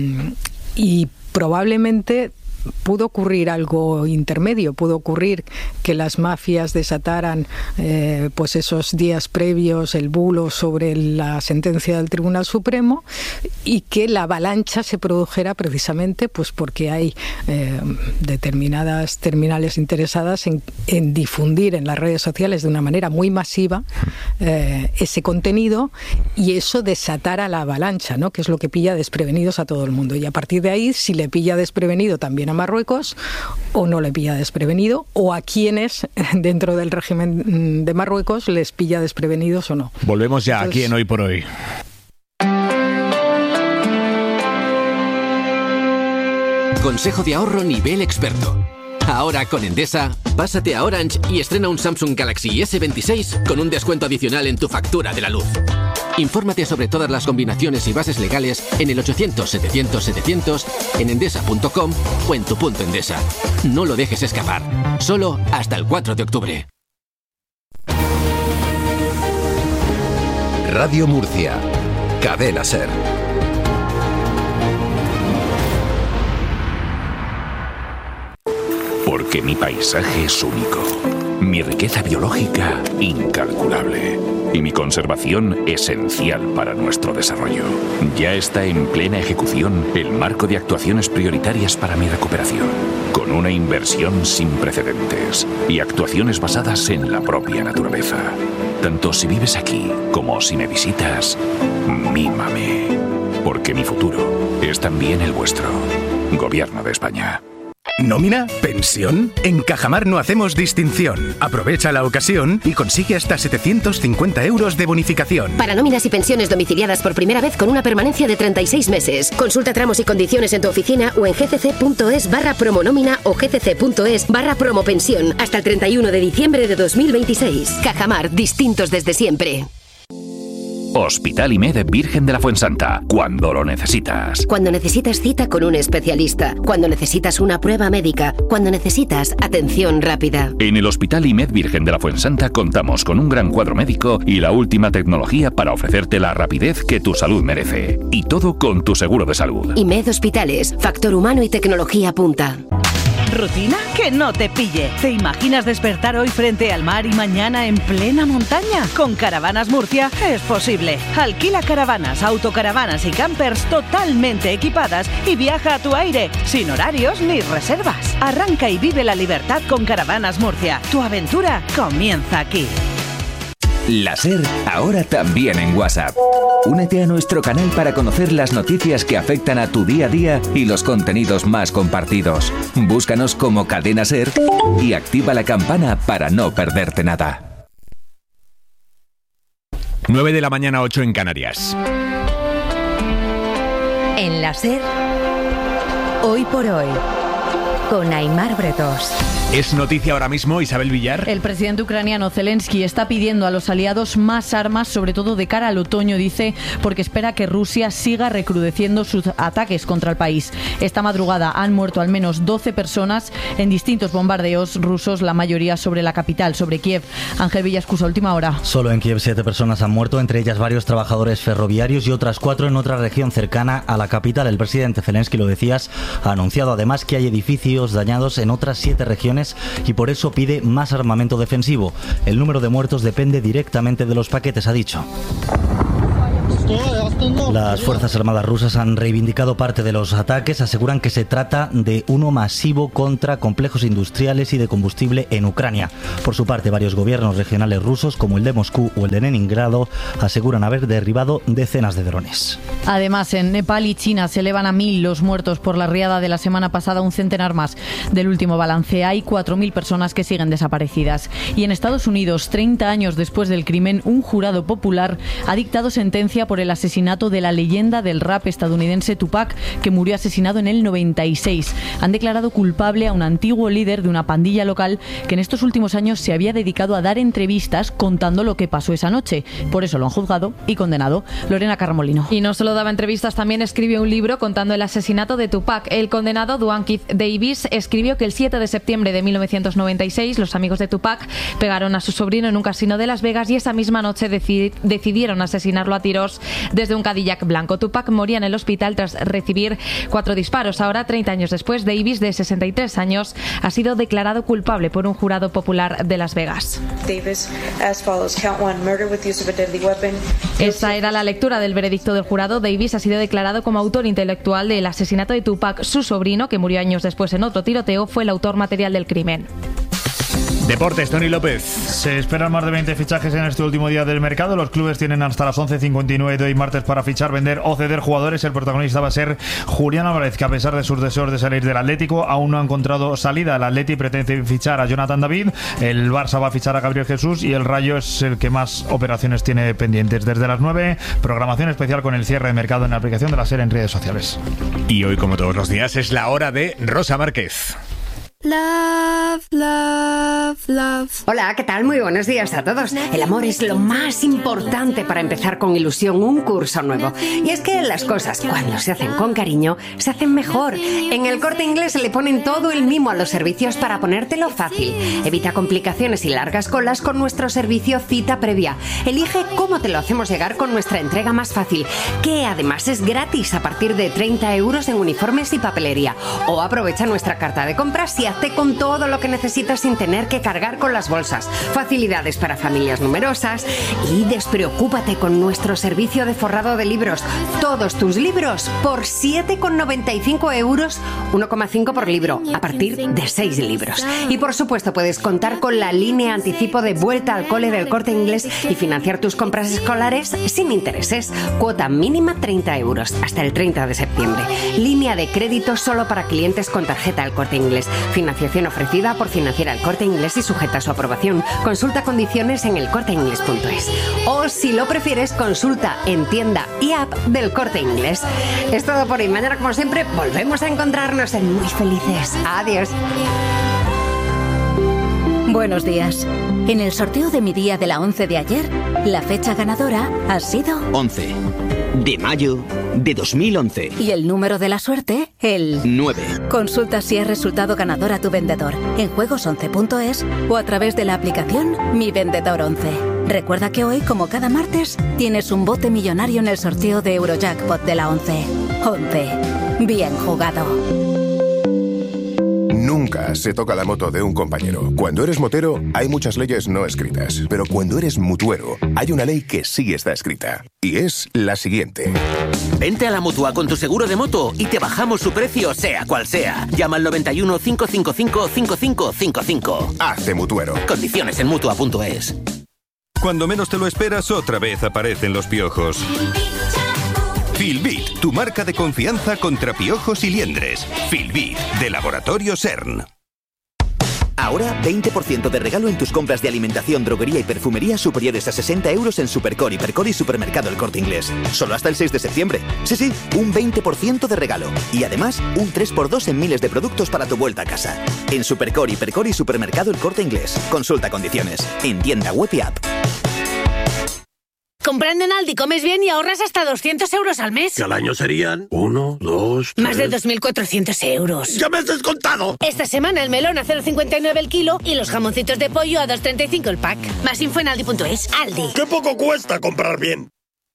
y probablemente pudo ocurrir algo intermedio, pudo ocurrir que las mafias desataran eh, pues esos días previos el bulo sobre la sentencia del Tribunal Supremo, y que la avalancha se produjera precisamente pues porque hay eh, determinadas terminales interesadas en, en difundir en las redes sociales de una manera muy masiva eh, ese contenido, y eso desatara la avalancha, ¿no? Que es lo que pilla desprevenidos a todo el mundo. Y a partir de ahí, si le pilla desprevenido también a Marruecos, o no le pilla desprevenido, o a quienes dentro del régimen de Marruecos les pilla desprevenidos o no. Volvemos ya. Entonces, aquí en Hoy por Hoy. Consejo de ahorro nivel experto. Ahora con Endesa, pásate a Orange y estrena un Samsung Galaxy ese veintiséis con un descuento adicional en tu factura de la luz. Infórmate sobre todas las combinaciones y bases legales en el ochocientos setecientos setecientos, en endesa punto com o en tu punto Endesa. No lo dejes escapar. Solo hasta el cuatro de octubre. Radio Murcia. Cadena SER. Porque mi paisaje es único, mi riqueza biológica incalculable y mi conservación esencial para nuestro desarrollo. Ya está en plena ejecución el marco de actuaciones prioritarias para mi recuperación, con una inversión sin precedentes y actuaciones basadas en la propia naturaleza. Tanto si vives aquí como si me visitas, mímame, porque mi futuro es también el vuestro. Gobierno de España. ¿Nómina? ¿Pensión? En Cajamar no hacemos distinción. Aprovecha la ocasión y consigue hasta setecientos cincuenta euros de bonificación. Para nóminas y pensiones domiciliadas por primera vez con una permanencia de treinta y seis meses. Consulta tramos y condiciones en tu oficina o en gcc.es barra promonómina o gcc.es barra promopensión hasta el treinta y uno de diciembre de dos mil veintiséis. Cajamar, distintos desde siempre. Hospital I M E D Virgen de la Fuensanta, cuando lo necesitas. Cuando necesitas cita con un especialista, cuando necesitas una prueba médica, cuando necesitas atención rápida. En el Hospital I M E D Virgen de la Fuensanta contamos con un gran cuadro médico y la última tecnología para ofrecerte la rapidez que tu salud merece. Y todo con tu seguro de salud. I M E D Hospitales, factor humano y tecnología punta. ¿Rutina? Que no te pille. ¿Te imaginas despertar hoy frente al mar y mañana en plena montaña? Con Caravanas Murcia es posible. Alquila caravanas, autocaravanas y campers totalmente equipadas y viaja a tu aire, sin horarios ni reservas. Arranca y vive la libertad con Caravanas Murcia. Tu aventura comienza aquí. La SER, ahora también en WhatsApp. Únete a nuestro canal para conocer las noticias que afectan a tu día a día y los contenidos más compartidos. Búscanos como Cadena SER y activa la campana para no perderte nada. nueve de la mañana, ocho en Canarias. En la SER, Hoy por Hoy, con Aimar Bretos. Es noticia ahora mismo, Isabel Villar. El presidente ucraniano Zelensky está pidiendo a los aliados más armas, sobre todo de cara al otoño, dice, porque espera que Rusia siga recrudeciendo sus ataques contra el país. Esta madrugada han muerto al menos doce personas en distintos bombardeos rusos, la mayoría sobre la capital, sobre Kiev. Ángel Villascusa, última hora. Solo en Kiev siete personas han muerto, entre ellas varios trabajadores ferroviarios y otras cuatro en otra región cercana a la capital. El presidente Zelensky, lo decías, ha anunciado además que hay edificios dañados en otras siete regiones y por eso pide más armamento defensivo. El número de muertos depende directamente de los paquetes, ha dicho. Las Fuerzas Armadas rusas han reivindicado parte de los ataques, aseguran que se trata de uno masivo contra complejos industriales y de combustible en Ucrania. Por su parte, varios gobiernos regionales rusos, como el de Moscú o el de Leningrado, aseguran haber derribado decenas de drones. Además, en Nepal y China se elevan a mil los muertos por la riada de la semana pasada, un centenar más. Del último balance, hay cuatro mil personas que siguen desaparecidas. Y en Estados Unidos, treinta años después del crimen, un jurado popular ha dictado sentencia por el asesinato de la leyenda del rap estadounidense Tupac, que murió asesinado en el noventa y seis. Han declarado culpable a un antiguo líder de una pandilla local que en estos últimos años se había dedicado a dar entrevistas contando lo que pasó esa noche. Por eso lo han juzgado y condenado. Lorena Carmolino. Y no solo daba entrevistas, también escribió un libro contando el asesinato de Tupac. El condenado Duane Keith Davis escribió que el siete de septiembre de mil novecientos noventa y seis los amigos de Tupac pegaron a su sobrino en un casino de Las Vegas y esa misma noche decid- decidieron asesinarlo a tiros desde un Cadillac blanco. Tupac moría en el hospital tras recibir cuatro disparos. Ahora, treinta años después, Davis, de sesenta y tres años, ha sido declarado culpable por un jurado popular de Las Vegas. Davis, as follows. Count one, murder with use of a deadly weapon. Esa era la lectura del veredicto del jurado. Davis ha sido declarado como autor intelectual del asesinato de Tupac. Su sobrino, que murió años después en otro tiroteo, fue el autor material del crimen. Deportes, Tony López. Se esperan más de veinte fichajes en este último día del mercado. Los clubes tienen hasta las once cincuenta y nueve de hoy martes para fichar, vender o ceder jugadores. El protagonista va a ser Julián Álvarez, que a pesar de sus deseos de salir del Atlético, aún no ha encontrado salida. El Atleti pretende fichar a Jonathan David, el Barça va a fichar a Gabriel Jesús y el Rayo es el que más operaciones tiene pendientes. Desde las nueve, programación especial con el cierre de mercado en la aplicación de la SER en redes sociales. Y hoy, como todos los días, es la hora de Rosa Márquez. Love, love, love. Hola, ¿qué tal? Muy buenos días a todos. El amor es lo más importante para empezar con ilusión un curso nuevo. Y es que las cosas, cuando se hacen con cariño, se hacen mejor. En el Corte Inglés le ponen todo el mimo a los servicios para ponértelo fácil. Evita complicaciones y largas colas con nuestro servicio cita previa. Elige cómo te lo hacemos llegar con nuestra entrega más fácil, que además es gratis a partir de treinta euros en uniformes y papelería. O aprovecha nuestra carta de compras y hazte con todo lo que necesitas sin tener que cargar con las bolsas. Facilidades para familias numerosas y despreocúpate con nuestro servicio de forrado de libros. Todos tus libros por siete con noventa y cinco euros, uno coma cinco por libro, a partir de seis libros. Y por supuesto puedes contar con la línea anticipo de vuelta al cole del Corte Inglés y financiar tus compras escolares sin intereses. Cuota mínima treinta euros hasta el treinta de septiembre. Línea de crédito solo para clientes con tarjeta El Corte Inglés. Financiación ofrecida por Financiera El Corte Inglés y sujeta a su aprobación. Consulta condiciones en el corte inglés punto es. O si lo prefieres, consulta en tienda y app del Corte Inglés. Es todo por hoy. Mañana, como siempre, volvemos a encontrarnos en Muy Felices. Adiós. Buenos días. En el sorteo de mi día de la once de ayer, la fecha ganadora ha sido once de mayo de dos mil once. Y el número de la suerte, el nueve. Consulta si has resultado ganador a tu vendedor en juegos once punto es o a través de la aplicación Mi Vendedor once. Recuerda que hoy, como cada martes, tienes un bote millonario en el sorteo de Eurojackpot de la once. once. Bien jugado. Nunca se toca la moto de un compañero. Cuando eres motero, hay muchas leyes no escritas. Pero cuando eres mutuero, hay una ley que sí está escrita. Y es la siguiente. Vente a la Mutua con tu seguro de moto y te bajamos su precio, sea cual sea. Llama al noventa y uno, cinco cinco cinco, cinco cinco cinco cinco. Hazte mutuero. Condiciones en Mutua punto es. Cuando menos te lo esperas, otra vez aparecen los piojos. Filbit, tu marca de confianza contra piojos y liendres. Filbit, de Laboratorio CERN. Ahora veinte por ciento de regalo en tus compras de alimentación, droguería y perfumería superiores a sesenta euros en Supercore, Hipercore y Supermercado El Corte Inglés. Solo hasta el seis de septiembre. Sí, sí, un veinte por ciento de regalo. Y además, un tres por dos en miles de productos para tu vuelta a casa. En Supercore, Hipercore y Supermercado El Corte Inglés. Consulta condiciones. En tienda web y app. Comprando en Aldi comes bien y ahorras hasta doscientos euros al mes. Que al año serían uno, dos, tres... Más de dos mil cuatrocientos euros. ¡Ya me has descontado! Esta semana el melón a cero coma cincuenta y nueve el kilo y los jamoncitos de pollo a dos coma treinta y cinco el pack. Más info en aldi punto es. Aldi. ¡Qué poco cuesta comprar bien!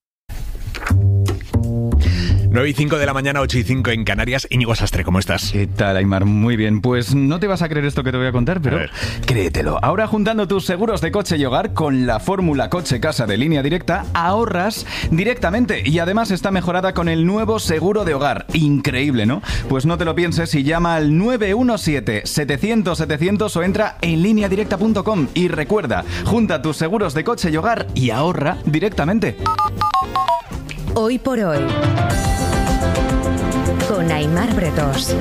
nueve y cinco de la mañana, ocho y cinco en Canarias. Íñigo Sastre, ¿cómo estás? ¿Qué tal, Aymar? Muy bien. Pues no te vas a creer esto que te voy a contar, pero a créetelo. Ahora, juntando tus seguros de coche y hogar con la fórmula coche-casa de Línea Directa, ahorras directamente y además está mejorada con el nuevo seguro de hogar. Increíble, ¿no? Pues no te lo pienses y llama al nueve uno siete, setecientos, setecientos o entra en línea directa punto com y recuerda, junta tus seguros de coche y hogar y ahorra directamente. Hoy por hoy, con Aymar Bretos.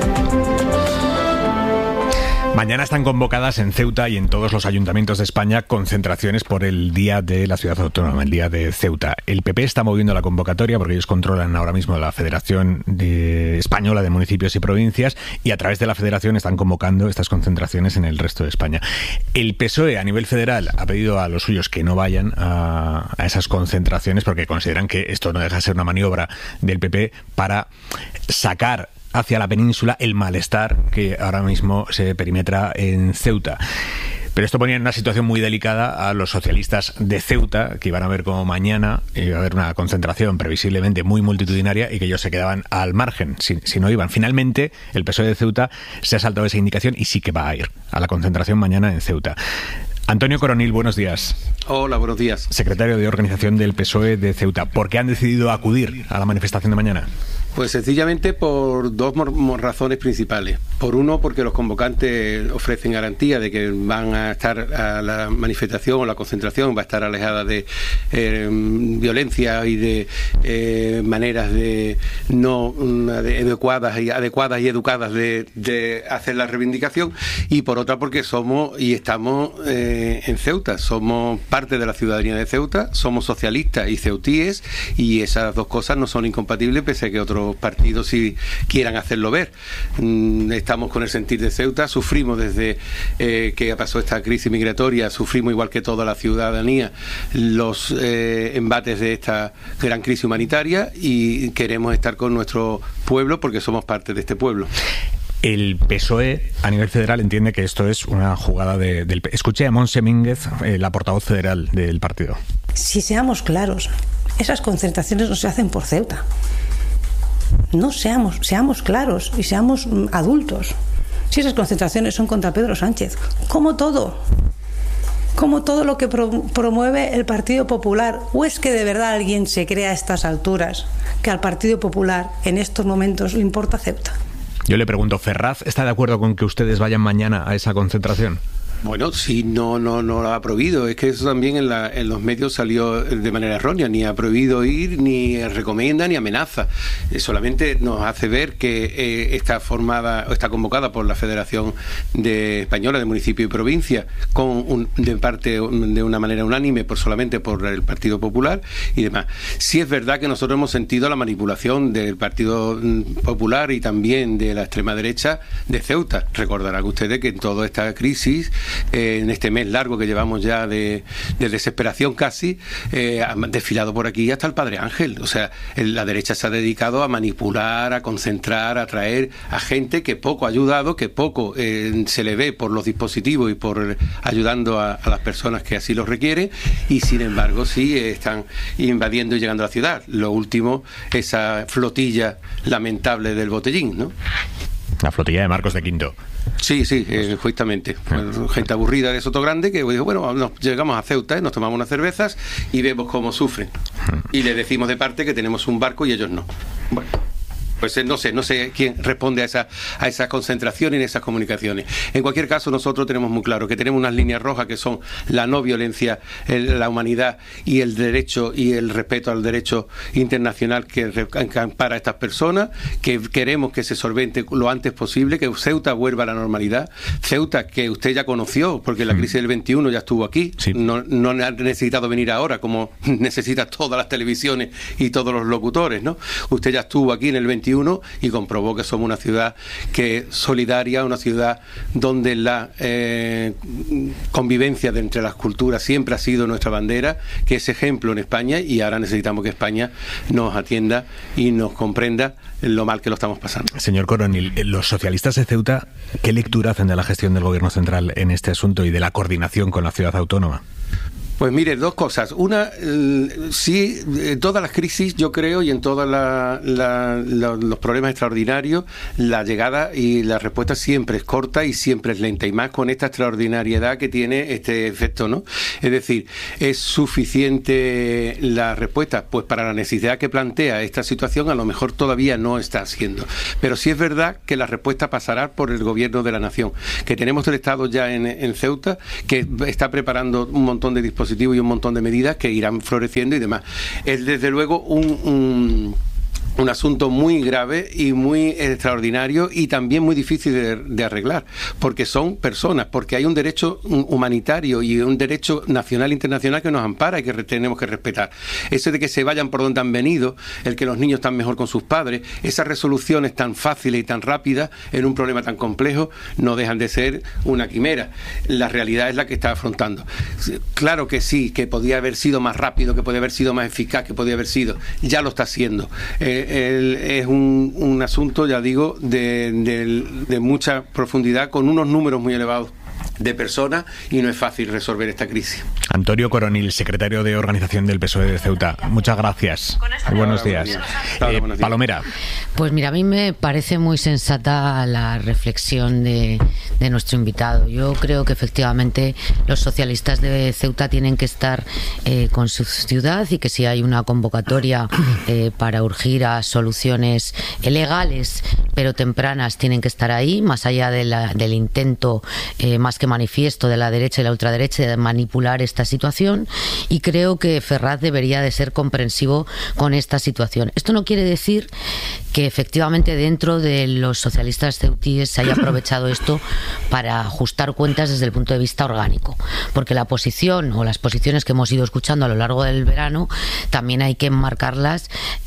Mañana están convocadas en Ceuta y en todos los ayuntamientos de España concentraciones por el Día de la Ciudad Autónoma, el Día de Ceuta. El P P está moviendo la convocatoria porque ellos controlan ahora mismo la Federación de Española de Municipios y Provincias y a través de la Federación están convocando estas concentraciones en el resto de España. El P S O E a nivel federal ha pedido a los suyos que no vayan a, a esas concentraciones porque consideran que esto no deja de ser una maniobra del P P para sacar hacia la península el malestar que ahora mismo se perimetra en Ceuta. Pero esto ponía en una situación muy delicada a los socialistas de Ceuta, que iban a ver como mañana iba a haber una concentración previsiblemente muy multitudinaria y que ellos se quedaban al margen si, si no iban. Finalmente, el P S O E de Ceuta se ha saltado esa indicación y sí que va a ir a la concentración mañana en Ceuta. Antonio Coronil, buenos días. Hola, buenos días. Secretario de Organización del P S O E de Ceuta. ¿Por qué han decidido acudir a la manifestación de mañana? Pues sencillamente por dos razones principales. Por uno, porque los convocantes ofrecen garantía de que van a estar a la manifestación o la concentración, va a estar alejada de eh, violencia y de eh, maneras de no de adecuadas y adecuadas y educadas de, de hacer la reivindicación. Y por otra, porque somos y estamos eh, en Ceuta, somos parte de la ciudadanía de Ceuta, somos socialistas y ceutíes, y esas dos cosas no son incompatibles, pese a que otros partidos si quieran hacerlo ver. Estamos con el sentir de Ceuta, sufrimos desde eh, que pasó esta crisis migratoria, sufrimos igual que toda la ciudadanía los eh, embates de esta gran crisis humanitaria y queremos estar con nuestro pueblo porque somos parte de este pueblo. El P S O E a nivel federal entiende que esto es una jugada de, del... Escuché a Montse Mínguez, eh, la portavoz federal del partido. Si seamos claros, esas concentraciones no se hacen por Ceuta. No seamos, seamos claros y seamos adultos. Si esas concentraciones son contra Pedro Sánchez, como todo, como todo lo que pro, promueve el Partido Popular, ¿o es que de verdad alguien se cree a estas alturas que al Partido Popular en estos momentos le importa Ceuta? Yo le pregunto, ¿Ferraz está de acuerdo con que ustedes vayan mañana a esa concentración? Bueno, sí, no, no, no lo ha prohibido. Es que eso también en, la, en los medios salió de manera errónea. Ni ha prohibido ir, ni recomienda, ni amenaza. Eh, solamente nos hace ver que eh, está formada, está convocada por la Federación de Española de Municipio y Provincia, con un, de parte de una manera unánime, por solamente por el Partido Popular y demás. Sí es verdad que nosotros hemos sentido la manipulación del Partido Popular y también de la extrema derecha de Ceuta. Recordarán ustedes que en toda esta crisis, Eh, en este mes largo que llevamos ya de, de desesperación casi, eh, han desfilado por aquí hasta el Padre Ángel. O sea, el, la derecha se ha dedicado a manipular, a concentrar, a traer a gente que poco ha ayudado, que poco eh, se le ve por los dispositivos y por ayudando a, a las personas que así lo requieren, y sin embargo sí eh, están invadiendo y llegando a la ciudad. Lo último, esa flotilla lamentable del Botellín, ¿no? La flotilla de Marcos de Quinto. Sí, sí, eh, justamente. Gente aburrida de Sotogrande que dijo, bueno, nos llegamos a Ceuta, ¿eh? Nos tomamos unas cervezas y vemos cómo sufren. Y le decimos de parte que tenemos un barco y ellos no. Bueno. Pues no sé, no sé quién responde a esa, a esa concentración y en esas comunicaciones. En cualquier caso, nosotros tenemos muy claro que tenemos unas líneas rojas que son la no violencia, el, la humanidad y el derecho y el respeto al derecho internacional que, que ampara a estas personas, que queremos que se solvente lo antes posible, que Ceuta vuelva a la normalidad. Ceuta, que usted ya conoció, porque la crisis del veintiuno ya estuvo aquí, sí. no, no ha necesitado venir ahora, como necesita todas las televisiones y todos los locutores, ¿no? Usted ya estuvo aquí en el veintiuno y comprobó que somos una ciudad que es solidaria, una ciudad donde la eh, convivencia de entre las culturas siempre ha sido nuestra bandera, que es ejemplo en España, y ahora necesitamos que España nos atienda y nos comprenda lo mal que lo estamos pasando. Señor Coronil, los socialistas de Ceuta, ¿qué lectura hacen de la gestión del Gobierno central en este asunto y de la coordinación con la ciudad autónoma? Pues mire, dos cosas. Una, eh, sí, en todas las crisis, yo creo, y en todos la, la, la, los problemas extraordinarios, la llegada y la respuesta siempre es corta y siempre es lenta, y más con esta extraordinariedad que tiene este efecto, ¿no? Es decir, ¿es suficiente la respuesta? Pues para la necesidad que plantea esta situación, a lo mejor todavía no está haciendo. Pero sí es verdad que la respuesta pasará por el gobierno de la nación, que tenemos el Estado ya en, en Ceuta, que está preparando un montón de dispositivos y un montón de medidas que irán floreciendo y demás. Es desde luego un, un un asunto muy grave y muy extraordinario y también muy difícil de, de arreglar, porque son personas, porque hay un derecho humanitario y un derecho nacional e internacional que nos ampara y que tenemos que respetar. Eso de que se vayan por donde han venido, el que los niños están mejor con sus padres, esas resoluciones tan fáciles y tan rápidas en un problema tan complejo no dejan de ser una quimera. La realidad es la que está afrontando. Claro que sí, que podía haber sido más rápido, que podía haber sido más eficaz, que podía haber sido, ya lo está haciendo. Eh, El, es un, un asunto, ya digo, de, de, de mucha profundidad, con unos números muy elevados de personas, y no es fácil resolver esta crisis. Antonio Coronil, secretario de Organización del P S O E de Ceuta, muchas gracias. Muy buenos días. Eh, Palomera. Pues mira, a mí me parece muy sensata la reflexión de, de nuestro invitado. Yo creo que efectivamente los socialistas de Ceuta tienen que estar eh, con su ciudad, y que si hay una convocatoria eh, para urgir a soluciones legales pero tempranas, tienen que estar ahí, más allá de la, del intento eh, más que manifiesto de la derecha y la ultraderecha de manipular esta situación. Y creo que Ferraz debería de ser comprensivo con esta situación. Esto no quiere decir que efectivamente dentro de los socialistas ceutíes se haya aprovechado esto para ajustar cuentas desde el punto de vista orgánico, porque la posición o las posiciones que hemos ido escuchando a lo largo del verano también hay que enmarcarlas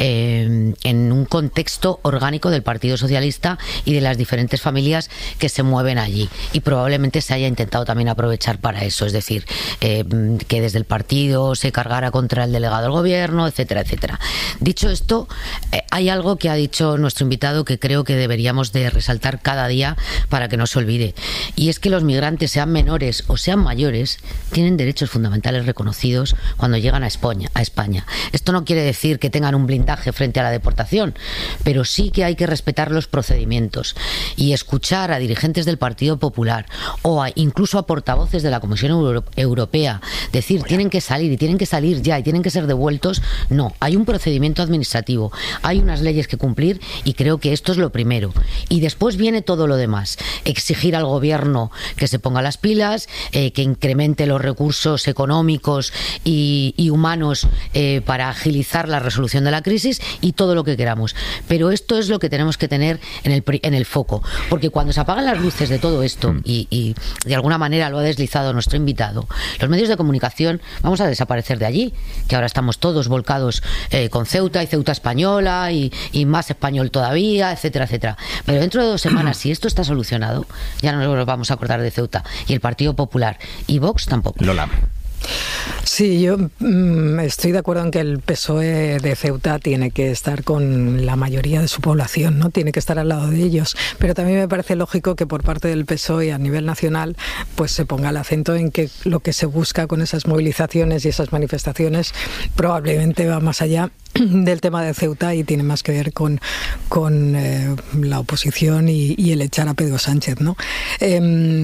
eh, en un contexto orgánico del Partido Socialista y de las diferentes familias que se mueven allí, y probablemente se haya intentado también aprovechar para eso, es decir, eh, que desde el partido se cargara contra el delegado del gobierno, etcétera, etcétera. Dicho esto, eh, hay algo que ha dicho nuestro invitado que creo que deberíamos de resaltar cada día para que no se olvide, y es que los migrantes, sean menores o sean mayores, tienen derechos fundamentales reconocidos cuando llegan a España, a España. Esto no quiere decir que tengan un blindaje frente a la deportación, pero sí que hay que respetar los procedimientos, y escuchar a dirigentes del Partido Popular o a, incluso a portavoces de la Comisión Euro- Europea decir tienen que salir y tienen que salir ya y tienen que ser devueltos. No, hay un procedimiento administrativo, hay unas leyes que cumplir, y creo que esto es lo primero, y después viene todo lo demás. Exigir al gobierno que se ponga las pilas, eh, que incremente los recursos económicos y, y humanos eh, para agilizar la resolución de la crisis, y todo lo que queramos, pero esto es lo que tenemos que tener en el, en el foco, porque cuando se apagan las luces de todo esto, y, y de alguna manera lo ha deslizado nuestro invitado, los medios de comunicación vamos a desaparecer de allí, que ahora estamos todos volcados eh, con Ceuta y Ceuta española y, y más español todavía, etcétera, etcétera. Pero dentro de dos semanas, si esto está solucionado, ya no nos vamos a acordar de Ceuta, y el Partido Popular y Vox tampoco. Lola. Sí, yo mmm, estoy de acuerdo en que el P S O E de Ceuta tiene que estar con la mayoría de su población, ¿no? Tiene que estar al lado de ellos, pero también me parece lógico que por parte del P S O E a nivel nacional pues se ponga el acento en que lo que se busca con esas movilizaciones y esas manifestaciones probablemente va más allá del tema de Ceuta y tiene más que ver con, con eh, la oposición y, y el echar a Pedro Sánchez, ¿no? Eh,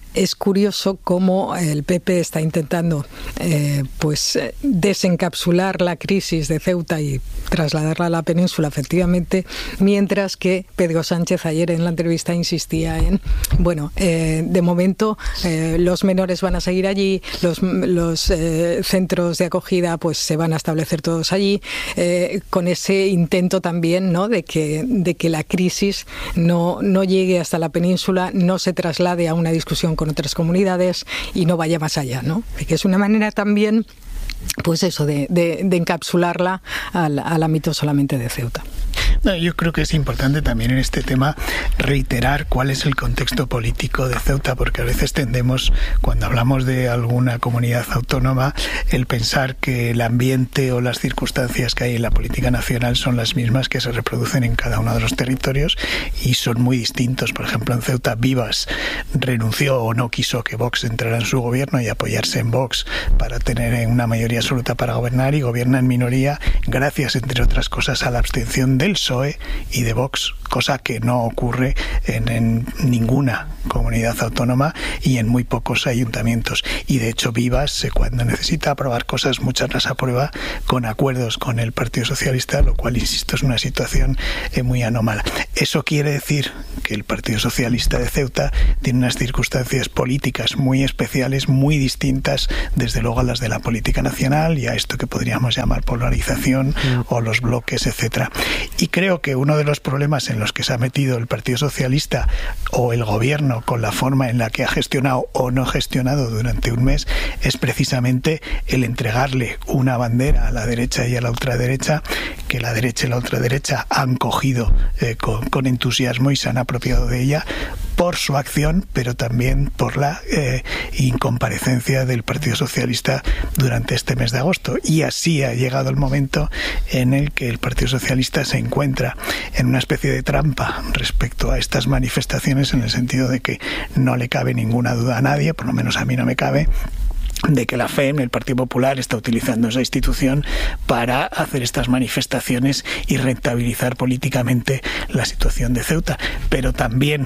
es curioso cómo el P P está intentando eh, pues desencapsular la crisis de Ceuta y trasladarla a la península, efectivamente, mientras que Pedro Sánchez ayer en la entrevista insistía en, bueno, eh, de momento eh, los menores van a seguir allí, los, los eh, centros de acogida pues se van a establecer todos allí, eh, con ese intento también, ¿no?, de que, de que la crisis no, no llegue hasta la península, no se traslade a una discusión con otras comunidades y no vaya más allá, ¿no? Que es una manera también, pues eso, de, de, de encapsularla al, al ámbito solamente de Ceuta. No, yo creo que es importante también en este tema reiterar cuál es el contexto político de Ceuta, porque a veces tendemos, cuando hablamos de alguna comunidad autónoma, el pensar que el ambiente o las circunstancias que hay en la política nacional son las mismas que se reproducen en cada uno de los territorios y son muy distintos. Por ejemplo, en Ceuta, Vivas renunció o no quiso que Vox entrara en su gobierno y apoyarse en Vox para tener una mayoría absoluta para gobernar, y gobierna en minoría gracias, entre otras cosas, a la abstención del P S O E y de Vox, cosa que no ocurre en, en ninguna comunidad autónoma y en muy pocos ayuntamientos. Y de hecho Vivas, cuando necesita aprobar cosas, muchas las aprueba con acuerdos con el Partido Socialista, lo cual, insisto, es una situación eh, muy anómala. Eso quiere decir que el Partido Socialista de Ceuta tiene unas circunstancias políticas muy especiales, muy distintas, desde luego, a las de la política nacional y a esto que podríamos llamar polarización mm. o los bloques, etcétera. Y creo que uno de los problemas en los que se ha metido el Partido Socialista o el gobierno con la forma en la que ha gestionado o no gestionado durante un mes es precisamente el entregarle una bandera a la derecha y a la ultraderecha, que la derecha y la ultraderecha han cogido eh, con, con entusiasmo y se han apropiado de ella por su acción, pero también por la eh, incomparecencia del Partido Socialista durante este mes de agosto. Y así ha llegado el momento en el que el Partido Socialista se encuentra en una especie de trampa respecto a estas manifestaciones, en el sentido de que no le cabe ninguna duda a nadie, por lo menos a mí no me cabe, de que la F E M, el Partido Popular, está utilizando esa institución para hacer estas manifestaciones y rentabilizar políticamente la situación de Ceuta. Pero también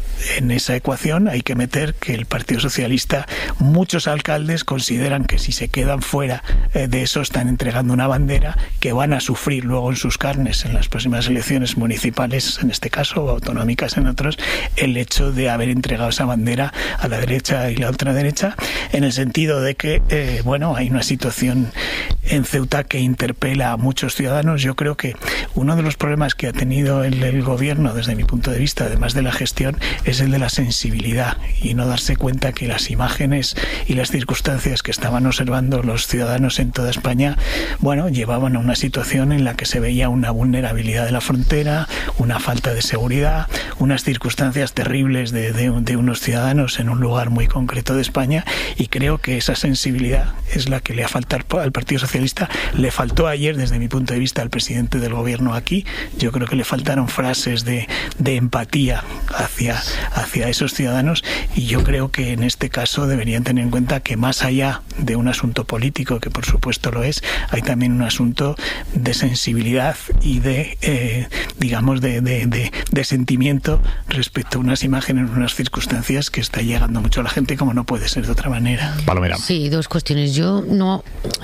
en esa ecuación hay que meter que el Partido Socialista, muchos alcaldes consideran que si se quedan fuera eh, de eso están entregando una bandera que van a sufrir luego en sus carnes en las próximas elecciones municipales, en este caso, o autonómicas en otros, el hecho de haber entregado esa bandera a la derecha y la ultraderecha, en el sentido de que, eh, bueno, hay una situación en Ceuta que interpela a muchos ciudadanos. Yo creo que uno de los problemas que ha tenido el, el gobierno, desde mi punto de vista, además de la gestión, es el de la sensibilidad y no darse cuenta que las imágenes y las circunstancias que estaban observando los ciudadanos en toda España, bueno, llevaban a una situación en la que se veía una vulnerabilidad de la frontera, una falta de seguridad, unas circunstancias terribles de, de, de unos ciudadanos en un lugar muy concreto de España, y creo que esa sensibilidad es la que le ha faltado al Partido Socialista. Le faltó ayer, desde mi punto de vista, al presidente del gobierno aquí. Yo creo que le faltaron frases de, de empatía hacia hacia esos ciudadanos, y yo creo que en este caso deberían tener en cuenta que más allá de un asunto político, que por supuesto lo es, hay también un asunto de sensibilidad y de, eh, digamos, de, de, de, de sentimiento respecto a unas imágenes, unas circunstancias que está llegando mucho a la gente, como no puede ser de otra manera. Palomera. Sí, dos cuestiones. Yo no,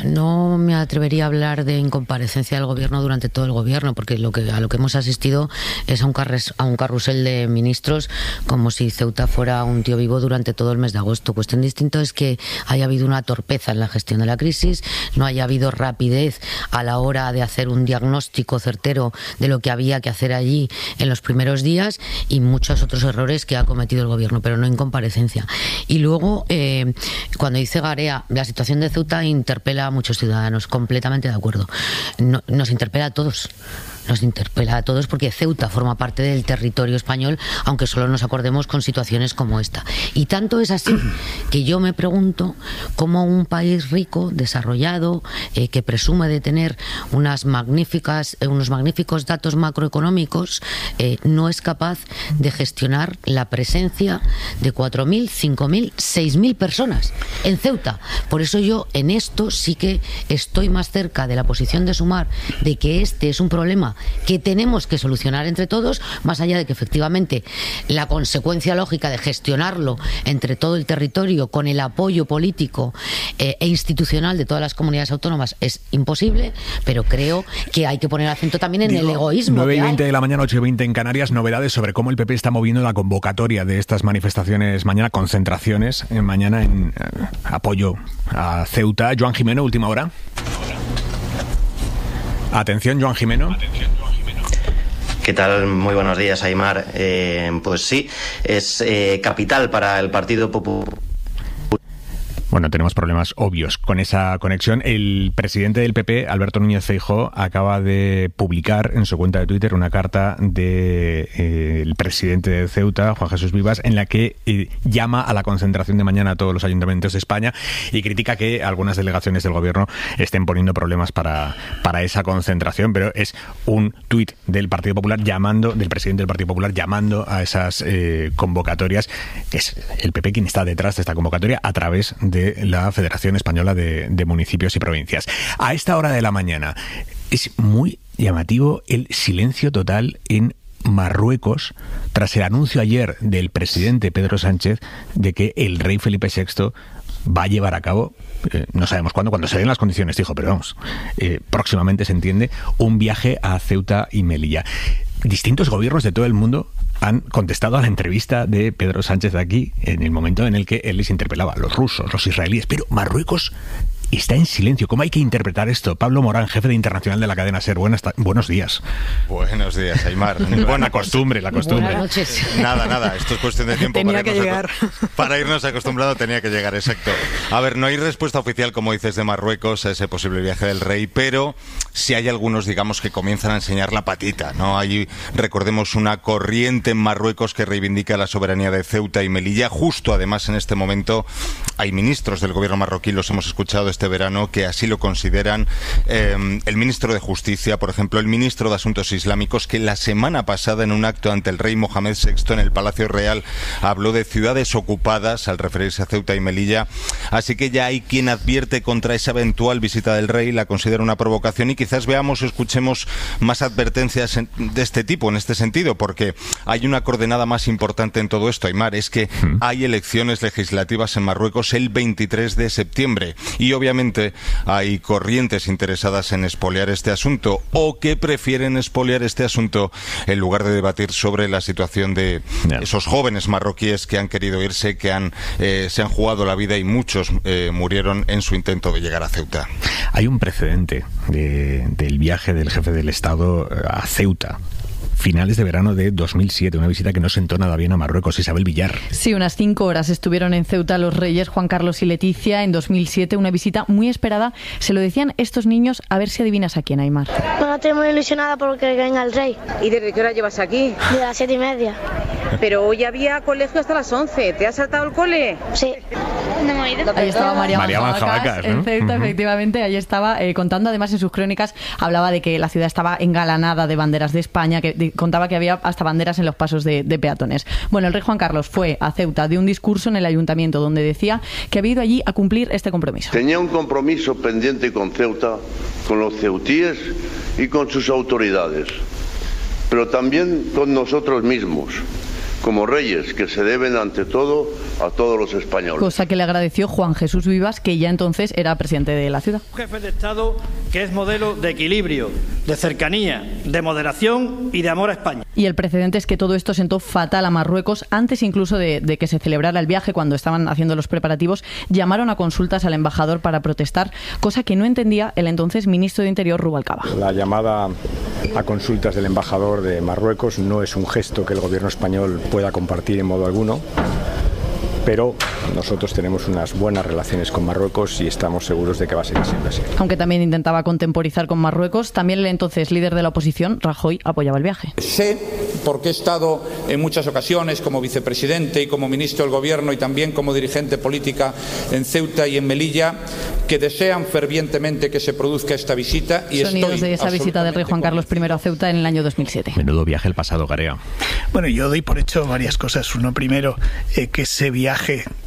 no me atrevería a hablar de incomparecencia del gobierno durante todo el gobierno, porque lo que, a lo que hemos asistido es a un, carres, a un carrusel de ministros, como si Ceuta fuera un tío vivo durante todo el mes de agosto. Cuestión distinta es que haya habido una torpeza en la gestión de la crisis, no haya habido rapidez a la hora de hacer un diagnóstico certero de lo que había que hacer allí en los primeros días, y muchos otros errores que ha cometido el gobierno, pero no incomparecencia. Y luego, eh, cuando dice Garea, la situación de Ceuta interpela a muchos ciudadanos, completamente de acuerdo. No, nos interpela a todos. Nos interpela a todos porque Ceuta forma parte del territorio español, aunque solo nos acordemos con situaciones como esta. Y tanto es así que yo me pregunto cómo un país rico, desarrollado, eh, que presume de tener unas magníficas, eh, unos magníficos datos macroeconómicos, eh, no es capaz de gestionar la presencia de cuatro mil, cinco mil, seis mil personas en Ceuta. Por eso yo en esto sí que estoy más cerca de la posición de Sumar, de que este es un problema problema que tenemos que solucionar entre todos, más allá de que efectivamente la consecuencia lógica de gestionarlo entre todo el territorio con el apoyo político eh, e institucional de todas las comunidades autónomas es imposible, pero creo que hay que poner acento también en Digo, el egoísmo. nueve y veinte de la mañana, ocho y veinte en Canarias, novedades sobre cómo el P P está moviendo la convocatoria de estas manifestaciones mañana, concentraciones en mañana en eh, apoyo a Ceuta. Joan Jimeno, última hora. Atención, Joan Jimeno. ¿Qué tal? Muy buenos días, Aimar. Eh, pues sí, es eh, capital para el Partido Popular. Bueno, tenemos problemas obvios con esa conexión. El presidente del P P, Alberto Núñez Feijóo, acaba de publicar en su cuenta de Twitter una carta del de, eh, presidente de Ceuta, Juan Jesús Vivas, en la que eh, llama a la concentración de mañana a todos los ayuntamientos de España y critica que algunas delegaciones del gobierno estén poniendo problemas para, para esa concentración, pero es un tuit del Partido Popular llamando, del presidente del Partido Popular llamando a esas eh, convocatorias. Es el P P quien está detrás de esta convocatoria a través de la Federación Española de, de Municipios y Provincias. A esta hora de la mañana es muy llamativo el silencio total en Marruecos tras el anuncio ayer del presidente Pedro Sánchez de que el rey Felipe sexto va a llevar a cabo, eh, no sabemos cuándo, cuando se den las condiciones, dijo, pero vamos, eh, próximamente se entiende, un viaje a Ceuta y Melilla. Distintos gobiernos de todo el mundo han contestado a la entrevista de Pedro Sánchez aquí en el momento en el que él les interpelaba, los rusos, los israelíes, pero Marruecos está en silencio. ¿Cómo hay que interpretar esto? Pablo Morán, jefe de internacional de la cadena SER. Buenas buenos días. Buenos días, Aimar. Buena costumbre, la costumbre. Buenas noches. Nada, nada, esto es cuestión de tiempo. Tenía para que llegar. Para irnos acostumbrado tenía que llegar, exacto. A ver, no hay respuesta oficial, como dices, de Marruecos a ese posible viaje del rey, pero sí hay algunos, digamos, que comienzan a enseñar la patita, ¿no? Hay, recordemos, una corriente en Marruecos que reivindica la soberanía de Ceuta y Melilla. Justo, además, en este momento hay ministros del gobierno marroquí, los hemos escuchado este verano, que así lo consideran. Eh, el ministro de Justicia, por ejemplo, el ministro de Asuntos Islámicos, que la semana pasada en un acto ante el rey Mohamed sexto en el Palacio Real habló de ciudades ocupadas al referirse a Ceuta y Melilla. Así que ya hay quien advierte contra esa eventual visita del rey, la considera una provocación, y quizás veamos o escuchemos más advertencias en, de este tipo, en este sentido, porque hay una coordenada más importante en todo esto, Aimar, es que hay elecciones legislativas en Marruecos el veintitrés de septiembre y obviamente hay corrientes interesadas en expoliar este asunto o que prefieren expoliar este asunto en lugar de debatir sobre la situación de yeah. esos jóvenes marroquíes que han querido irse, que han eh, se han jugado la vida y muchos eh, murieron en su intento de llegar a Ceuta. Hay un precedente de, del viaje del jefe del Estado a Ceuta. Finales de verano de dos mil siete, una visita que no sentó nada bien a Marruecos. Isabel Villar. Sí, unas cinco horas estuvieron en Ceuta los reyes Juan Carlos y Leticia en dos mil siete, una visita muy esperada. Se lo decían estos niños, a ver si adivinas a quién, Aimar. Bueno, estoy muy ilusionada porque venga el rey. ¿Y desde qué hora llevas aquí? De las siete y media. Pero hoy había colegio hasta las once. ¿Te has saltado el cole? Sí. No me he ido. Ahí estaba María, María Manjabacas, ¿no? En Ceuta, uh-huh. efectivamente. Ahí estaba eh, contando, además en sus crónicas, hablaba de que la ciudad estaba engalanada de banderas de España, que de, contaba que había hasta banderas en los pasos de, de peatones. Bueno, el rey Juan Carlos fue a Ceuta, dio un discurso en el ayuntamiento donde decía que había ido allí a cumplir este compromiso. Tenía un compromiso pendiente con Ceuta, con los ceutíes y con sus autoridades, pero también con nosotros mismos, como reyes que se deben ante todo a todos los españoles. Cosa que le agradeció Juan Jesús Vivas, que ya entonces era presidente de la ciudad. Un jefe de Estado que es modelo de equilibrio, de cercanía, de moderación y de amor a España. Y el precedente es que todo esto sentó fatal a Marruecos. Antes incluso de, de que se celebrara el viaje, cuando estaban haciendo los preparativos, llamaron a consultas al embajador para protestar, cosa que no entendía el entonces ministro de Interior, Rubalcaba. La llamada a consultas del embajador de Marruecos no es un gesto que el gobierno español pueda compartir en modo alguno, pero nosotros tenemos unas buenas relaciones con Marruecos y estamos seguros de que va a seguir siendo así. Aunque también intentaba contemporizar con Marruecos, también el entonces líder de la oposición, Rajoy, apoyaba el viaje. Sé, porque he estado en muchas ocasiones como vicepresidente y como ministro del Gobierno y también como dirigente política en Ceuta y en Melilla, que desean fervientemente que se produzca esta visita. Y Sonidos estoy de esa visita del rey Juan Carlos primero a Ceuta en el año dos mil siete. Menudo viaje el pasado, Garea. Bueno, yo doy por hecho varias cosas. Uno, primero, eh, que ese viaje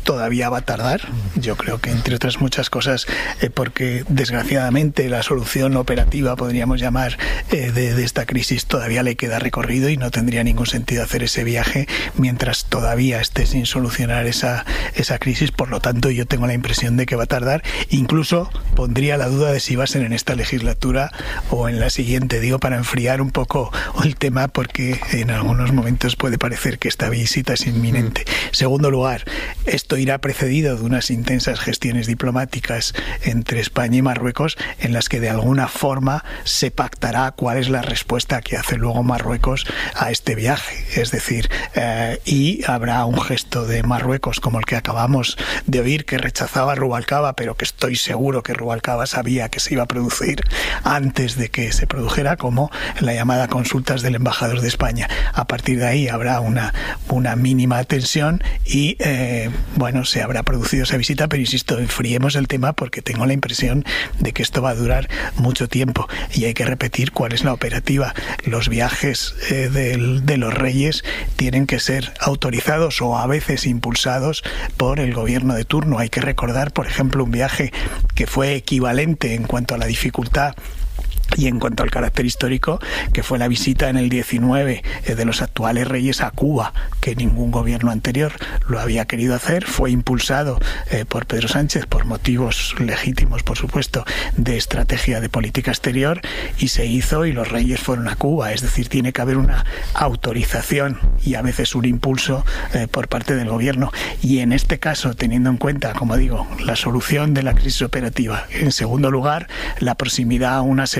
todavía va a tardar. Yo creo que, entre otras muchas cosas, eh, porque desgraciadamente la solución operativa, podríamos llamar, eh, de, de esta crisis todavía le queda recorrido y no tendría ningún sentido hacer ese viaje mientras todavía esté sin solucionar esa, esa crisis. Por lo tanto, yo tengo la impresión de que va a tardar. Incluso pondría la duda de si va a ser en esta legislatura o en la siguiente, digo, para enfriar un poco el tema, porque en algunos momentos puede parecer que esta visita es inminente. Segundo lugar, esto irá precedido de unas intensas gestiones diplomáticas entre España y Marruecos, en las que de alguna forma se pactará cuál es la respuesta que hace luego Marruecos a este viaje. Es decir, eh, y habrá un gesto de Marruecos como el que acabamos de oír, que rechazaba Rubalcaba, pero que estoy seguro que Rubalcaba sabía que se iba a producir antes de que se produjera, como la llamada consultas del embajador de España. A partir de ahí habrá una, una mínima tensión y eh, bueno, se habrá producido esa visita, pero insisto, enfriemos el tema porque tengo la impresión de que esto va a durar mucho tiempo y hay que repetir cuál es la operativa. Los viajes eh, del, de los reyes tienen que ser autorizados o a veces impulsados por el gobierno de turno. Hay que recordar, por ejemplo, un viaje que fue equivalente en cuanto a la dificultad y en cuanto al carácter histórico, que fue la visita en el diecinueve eh, de los actuales reyes a Cuba, que ningún gobierno anterior lo había querido hacer. Fue impulsado eh, por Pedro Sánchez por motivos legítimos, por supuesto, de estrategia de política exterior, y se hizo y los reyes fueron a Cuba. Es decir, tiene que haber una autorización y a veces un impulso eh, por parte del gobierno. Y en este caso, teniendo en cuenta, como digo, la solución de la crisis operativa, en segundo lugar, la proximidad a una